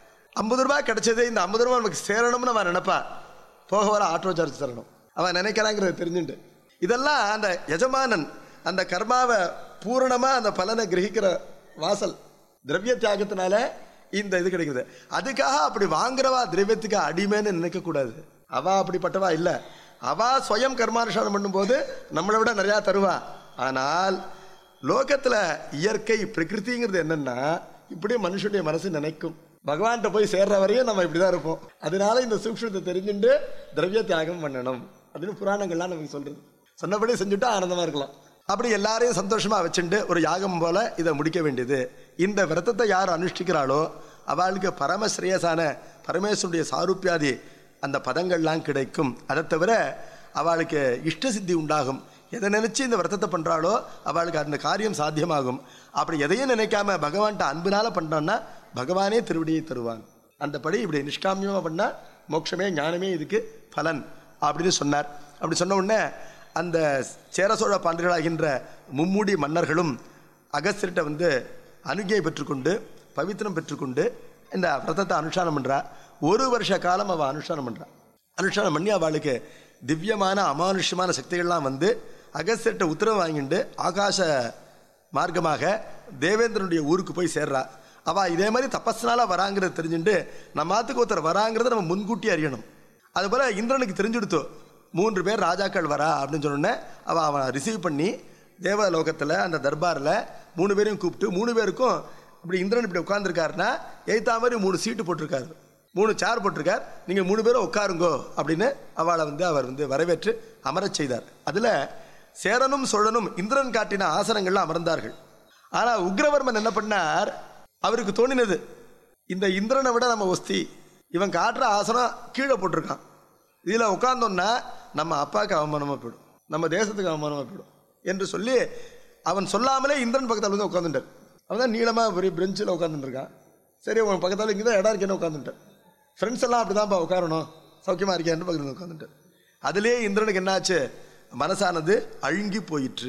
50 ரூபாய் கிடைச்சது, இந்த 50 ரூபாய் நமக்கு சேரணும்னு அவன் நினைப்பா. போக வர ஆட்டோ சார்ஜ் தரணும் அவன் நினைக்கிறாங்கிறத தெரிஞ்சுட்டு. இதெல்லாம் அந்த எஜமானன் அந்த கர்மாவை பூரணமாக அந்த பலனை கிரகிக்கிற வாசல் திரவிய தியாகத்தினால இந்த இது கிடைக்குது. அதுக்காக அப்படி வாங்குறவா திரவியத்துக்கு அடிமைன்னு நினைக்கக்கூடாது. அவா அப்படிப்பட்டவா இல்லை. அவா ஸ்வயம் கர்மானுஷ்டானம் பண்ணும்போது நம்மளை விட நிறையா தருவா. ஆனால் லோகத்தில் இயற்கை பிரகிருதிங்கிறது என்னன்னா, இப்படி மனுஷனுடைய மனசு நினைக்கும். பகவான்கிட்ட போய் சேர்ற வரையும் நம்ம இப்படி தான் இருப்போம். அதனால இந்த சூக்ஷ்மத்தை தெரிஞ்சுட்டு திரவிய தியாகம் பண்ணணும் அப்படின்னு புராணங்கள்லாம் நமக்கு சொல்றது. சொன்னபடி செஞ்சுட்டா ஆனந்தமாக இருக்கலாம். அப்படி எல்லாரையும் சந்தோஷமாக வச்சுட்டு ஒரு யாகம் போல இதை முடிக்க வேண்டியது. இந்த விரதத்தை யார் அனுஷ்டிக்கிறாளோ அவளுக்கு பரமஸ்ரேயசான பரமேஸ்வருடைய சாரூப்பியாதி அந்த பதங்கள்லாம் கிடைக்கும். அதை தவிர அவளுக்கு இஷ்ட சித்தி உண்டாகும். எதை நினைச்சு இந்த விரதத்தை பண்ணுறாளோ அவளுக்கு அந்த காரியம் சாத்தியமாகும். அப்படி எதையும் நினைக்காம பகவான்கிட்ட அன்புனால பண்ணோன்னா பகவானே திருவடியை தருவாங்க. அந்தபடி இப்படி நிஷ்காமியமாக பண்ணால் மோட்சமே ஞானமே இதுக்கு பலன் அப்படின்னு சொன்னார். அப்படி சொன்ன உடனே அந்த சேர சோழ பாண்டியர்களாகின்ற மும்முடி மன்னர்களும் அகஸ்தியர்கிட்ட வந்து அனுகியை பெற்றுக்கொண்டு பவித்திரம் பெற்றுக்கொண்டு இந்த விரதத்தை அனுஷ்டானம் பண்ணுறா. 1 வருஷ காலம் அவள் அனுஷ்டானம் பண்ணுறா. அனுஷ்டானம் பண்ணி அவளுக்கு திவ்யமான அமானுஷ்யமான சக்திகள்லாம் வந்து அகஸ்தியர்கிட்ட உத்தரவு வாங்கிட்டு ஆகாச மார்க்கமாக தேவேந்திரனுடைய ஊருக்கு போய் சேர்றா. அவள் இதே மாதிரி தபஸ்னால வராங்கிறத தெரிஞ்சுட்டு நம்ம ஆத்துக்கு ஒருத்தர் வராங்கிறத நம்ம முன்கூட்டி அறியணும். அதுபோல் இந்திரனுக்கு தெரிஞ்சுடுத்தோ 3 பேர் ராஜாக்கள் வரா அப்படின்னு சொன்னோடனே அவன் ரிசீவ் பண்ணி தேவலோகத்தில் அந்த தர்பாரில் 3 பேரையும் கூப்பிட்டு 3 பேருக்கும் இப்படி இந்திரன் இப்படி உட்காந்துருக்காருன்னா எய்த்தா மாதிரி 3 சீட்டு போட்டிருக்காரு, 3 சேர் போட்டிருக்கார், நீங்கள் 3 பேரும் உட்காருங்கோ அப்படின்னு அவளை வந்து அவர் வந்து வரவேற்று அமரச் செய்தார். அதில் சேரனும் சோழனும் இந்திரன் காட்டின ஆசனங்கள்லாம் அமர்ந்தார்கள். ஆனால் உக்ரவர்மன் என்ன பண்ணார், அவருக்கு தோணினது இந்த இந்திரனை விட நம்ம ஒஸ்தி, இவன் காட்டுற ஆசனம் கீழே போட்டிருக்கான், இதில் உட்கார்ந்தோன்னா நம்ம அப்பாவுக்கு அவமானமாக போயிடும், நம்ம தேசத்துக்கு அவமானமாக போயிடும் என்று சொல்லி அவன் சொல்லாமலே இந்திரன் பக்கத்தில் வந்து உட்காந்துட்டார். அவன் தான் நீளமாக பெரிய பெஞ்சில் உட்காந்துட்டுருக்கான். சரி உன் பக்கத்தில் இங்கே தான் இடம் இருக்கேன்னு உட்காந்துட்டார். ஃப்ரெண்ட்ஸ் எல்லாம் அப்படி தான்ப்பா உட்காரணும், சௌக்கியமாக இருக்கேன்னு பக்கத்தில் உட்காந்துட்டார். அதுலேயே இந்திரனுக்கு என்னாச்சு, மனசானது அழுங்கி போயிற்று.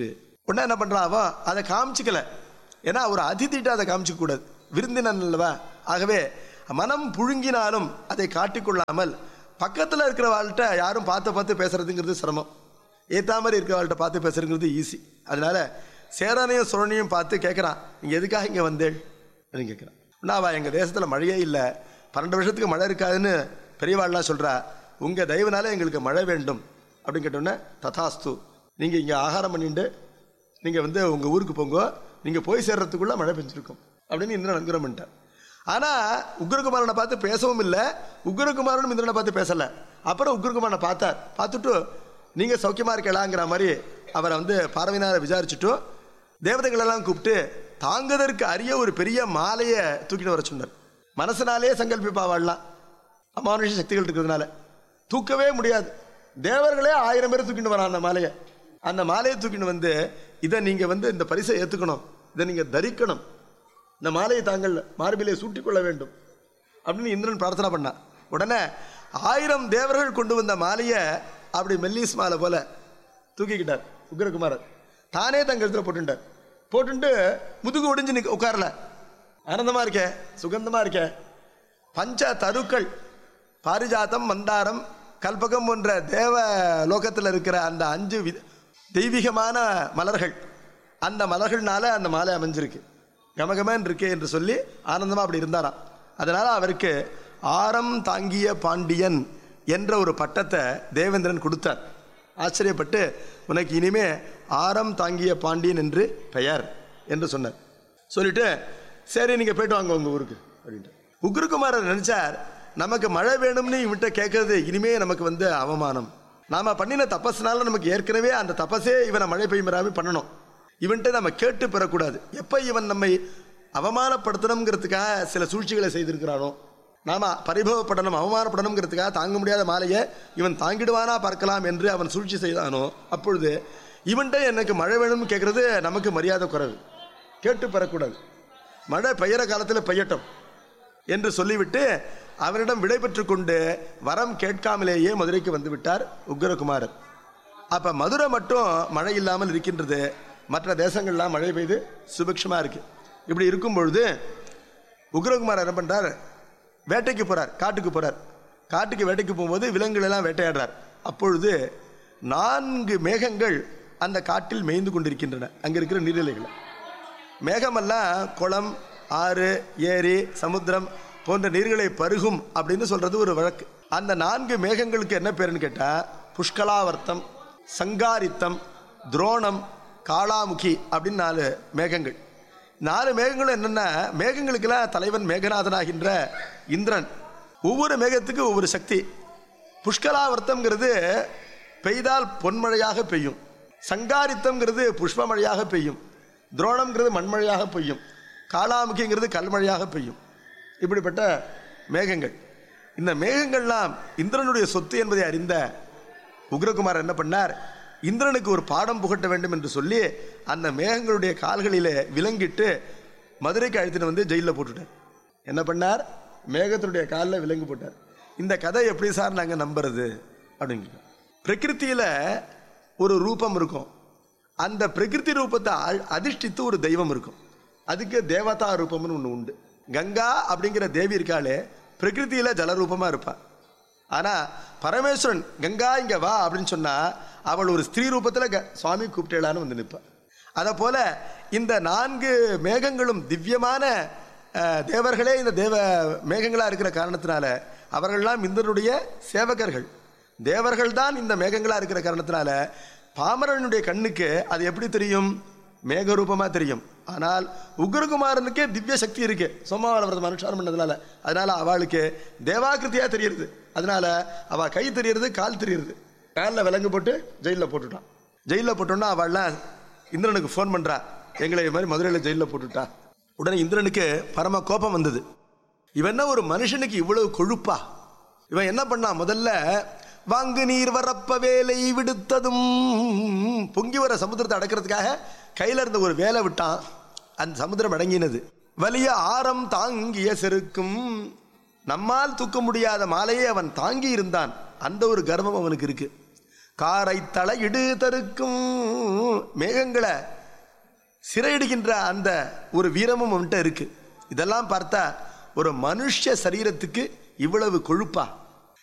உடனே என்ன பண்றான் அவன் அதை காமிச்சிக்கல. ஏன்னா ஒரு அதிதிட்ட அதை காமிச்சிக்க கூடாது, விருந்தினன் அல்லவா. ஆகவே மனம் புழுங்கினாலும் அதை காட்டிக்கொள்ளாமல் பக்கத்தில் இருக்கிற வாழ்கிட்ட யாரும் பார்த்து பேசுறதுங்கிறது சிரமம், ஏற்ற மாதிரி இருக்கிற வாழ்கிட்ட பார்த்து பேசுறதுங்கிறது ஈஸி. அதனால சேரனையும் சுரனையும் பார்த்து கேட்குறான், நீங்கள் எதுக்காக இங்கே வந்தேள் அப்படின்னு கேட்குறான். அவ எங்கள் தேசத்தில் மழையே இல்லை, 12 வருஷத்துக்கு மழை இருக்காதுன்னு பெரியவாள்லாம் சொல்கிறா, உங்கள் தயவுனால எங்களுக்கு மழை வேண்டும் அப்படின்னு கேட்டோன்னே ததாஸ்து, நீங்கள் இங்கே ஆகாரம் பண்ணிட்டு நீங்கள் உங்கள் ஊருக்கு போங்க, நீங்கள் போய் சேர்றதுக்குள்ளே மழை பெஞ்சிருக்கும் அப்படின்னு இந்திரன் அனுகிரகம் பண்ணிட்டார். ஆனால் உக்ரகுமாரனை பார்த்து பேசவும் இல்லை, உக்ரகுமாரனும் இந்திரனை பார்த்து பேசலை. அப்புறம் உக்ரகுமாரனை பார்த்துட்டு நீங்கள் சௌக்கியமாக இருக்கலாங்கிற மாதிரி அவரை பார்வையினால விசாரிச்சுட்டு தேவதைகளெல்லாம் கூப்பிட்டு தாங்குவதற்கு அரிய ஒரு பெரிய மாலையை தூக்கிட்டு வர சொன்னார். மனசனாலே சங்கல்பிப்பா வாழலாம், அமானுஷ சக்திகள் இருக்கிறதுனால தூக்கவே முடியாது. தேவர்களே 1000 பேர் தூக்கிட்டு வரான் அந்த மாலையை. அந்த மாலையை தூக்கிட்டு இதை நீங்கள் இந்த பரிசை ஏற்றுக்கணும், இதை நீங்கள் தரிக்கணும், இந்த மாலையை தாங்கள் மார்பிலே சூட்டிக்கொள்ள வேண்டும் அப்படின்னு இந்திரன் பிரார்த்தனை பண்ணான். உடனே 1000 தேவர்கள் கொண்டு வந்த மாலையை அப்படி மெல்லிஸ் மாலை போல தூக்கிக்கிட்டார் உக்ரகுமாரர். தானே தங்க இடத்துல போட்டுட்டு முதுகு ஒடிஞ்சு உட்காரல, ஆனந்தமா இருக்கே, சுகந்தமா இருக்கே. பஞ்ச தருக்கள், பாரிஜாத்தம், மந்தாரம், கல்பகம் போன்ற தேவ லோகத்தில் இருக்கிற அந்த 5 தெய்வீகமான மலர்கள், அந்த மலர்கள்னால அந்த மாலை அமைஞ்சிருக்கு, கமகமன் இருக்கே என்று சொல்லி ஆனந்தமா அப்படி இருந்தாராம். அதனால அவருக்கு ஆரம் தாங்கிய பாண்டியன் என்ற ஒரு பட்டத்தை தேவேந்திரன் கொடுத்தார். ஆச்சரியப்பட்டு உனக்கு இனிமே ஆரம் தாங்கிய பாண்டியன் என்று பெயர் என்று சொன்னார். சொல்லிட்டு சரி நீங்கள் போய்ட்டு வாங்க உங்கள் ஊருக்கு அப்படின்ட்டு. உக்ரகுமாரர் நினைச்சார், நமக்கு மழை வேணும்னு இவன்கிட்ட கேட்கறது இனிமே நமக்கு அவமானம். நாம பண்ணின தபஸ்னால நமக்கு ஏற்கனவே அந்த தபஸே இவனை மழை பெய்யுறாமே பண்ணணும், இவன்கிட்ட நம்ம கேட்டு பெறக்கூடாது. எப்போ இவன் நம்மை அவமானப்படுத்தணுங்கிறதுக்காக சில சூழ்ச்சிகளை செய்திருக்கிறானோ, நாம பரிபவப்படணும், அவமானப்படணுங்கிறதுக்காக தாங்க முடியாத மாலையை இவன் தாங்கிடுவானா பார்க்கலாம் என்று அவன் சூழ்ச்சி செய்தானோ, அப்பொழுது இவன்கிட்ட எனக்கு மழை வேணும்னு கேட்கறது நமக்கு மரியாதை குறைவு, கேட்டு பெறக்கூடாது, மழை பெய்கிற காலத்தில் பெய்யட்டும் என்று சொல்லிவிட்டு அவரிடம் விடை பெற்று கொண்டு வரம் கேட்காமலேயே மதுரைக்கு வந்து விட்டார் உக்ரகுமாரர். அப்ப மதுரை மட்டும் மழை இல்லாமல் இருக்கின்றது, மற்ற தேசங்கள்லாம் மழை பெய்து சுபிக்ஷமா இருக்கு. இப்படி இருக்கும் பொழுது உக்ரகுமாரர் என்ன பண்றார், வேட்டைக்கு போறார், காட்டுக்கு போறார். காட்டுக்கு வேட்டைக்கு போகும்போது விலங்குகள் எல்லாம் வேட்டையாடுறார். அப்பொழுது 4 மேகங்கள் அந்த காட்டில் மேய்ந்து கொண்டிருக்கின்றன. அங்க இருக்கிற நீர்நிலைகள் மேகமெல்லாம் குளம், ஆறு, ஏரி, சமுத்திரம் போன்ற நீர்களை பருகும் அப்படின்னு சொல்றது ஒரு வழக்கு. அந்த 4 மேகங்களுக்கு என்ன பேருன்னு கேட்டா புஷ்கலாவர்த்தம், சங்காரித்தம், துரோணம், காளாமுகி அப்படின்னு 4 மேகங்கள். 4 மேகங்களும் என்னன்னா, மேகங்களுக்கெல்லாம் தலைவன் மேகநாதனாகின்ற இந்திரன். ஒவ்வொரு மேகத்துக்கு ஒவ்வொரு சக்தி. புஷ்கலாவர்த்தம்ங்கிறது பெய்தால் பொன்மழையாக பெய்யும், சங்காரித்தம்ங்கிறது புஷ்பமழையாக பெய்யும், துரோணம்ங்கிறது மண்மழையாக பெய்யும், காளாமுகிங்கிறது கல்மழையாக பெய்யும். இப்படிப்பட்ட மேகங்கள். இந்த மேகங்கள்லாம் இந்திரனுடைய சொத்து என்பதை அறிந்த உக்ரகுமார் என்ன பண்ணார், இந்திரனுக்கு ஒரு பாடம் புகட்ட வேண்டும் என்று சொல்லி அந்த மேகங்களுடைய கால்களிலே விலங்கிட்டு மதுரைக்கு அழைத்துட்டு ஜெயிலில் போட்டுட்டார். என்ன பண்ணார், மேகத்தினுடைய காலில் விலங்கு போட்டார். இந்த கதை எப்படி சார் நாங்கள் நம்புறது அப்படின்னு. பிரகிருத்தியில் ஒரு ரூபம் இருக்கும், அந்த பிரகிருதி ரூபத்தை அதிஷ்டித்து ஒரு தெய்வம் இருக்கும், அதுக்கு தேவதா ரூபம்னு ஒன்று உண்டு. கங்கா அப்படிங்கிற தேவி இருக்காளே பிரகிருத்தியில் ஜலரூபமாக இருப்பாள். ஆனால் பரமேஸ்வரன் கங்கா இங்கே வா அப்படின்னு சொன்னால் அவள் ஒரு ஸ்திரீ ரூபத்தில் சுவாமி கூப்பிட்டேளான்னு நிற்பாள். அதை போல இந்த 4 மேகங்களும் திவ்யமான தேவர்களே இந்த தேவ மேகங்களாக இருக்கிற காரணத்தினால அவர்கள்லாம் இந்திரனுடைய சேவகர்கள். தேவர்கள் தான் இந்த மேகங்களாக இருக்கிற காரணத்தினால பாமரனுடைய கண்ணுக்கு அது எப்படி தெரியும், மேகரூபமாக தெரியும். ஆனால் உக்ரகுமாரனுக்கே திவ்ய சக்தி இருக்கு, சோமவார அனுஷ்டானம் பண்ணதுனால. அதனால அவளுக்கு தேவாகிருத்தியா தெரியுது. அதனால அவள் கை தெரியறது, கால் தெரியறது. காலில் விலங்கு போட்டு ஜெயிலில் போட்டுட்டான். ஜெயிலில் போட்டோன்னா அவள்லாம் இந்திரனுக்கு ஃபோன் பண்ணுறா, எங்களை இது மாதிரி மதுரையில் ஜெயிலில் போட்டுட்டா. உடனே இந்திரனுக்கு பரம கோபம் வந்தது. இவன் என்ன ஒரு மனுஷனுக்கு இவ்வளவு கொழுப்பா? இவன் என்ன பண்ணான், முதல்ல வாங்கு நீர் வரப்ப வேலை விடுத்ததும் பொங்கி வர சமுத்திரத்தை அடக்கிறதுக்காக கையில் இருந்த ஒரு வேலை விட்டான். அந்த சமுத்திரம் அடங்கினது. வலிய ஆரம் தாங்கிய செருக்கும், நம்மால் தூக்க முடியாத மாலையை அவன் தாங்கி இருந்தான். அந்த ஒரு கர்வம் அவனுக்கு இருக்கு. காரை தலை இடு தருக்கும் மேகங்களை சிறையிடுகின்ற அந்த ஒரு வீரமும் அவன்கிட்ட இருக்கு. இதெல்லாம் பார்த்தா ஒரு மனுஷ சரீரத்துக்கு இவ்வளவு கொழுப்பா?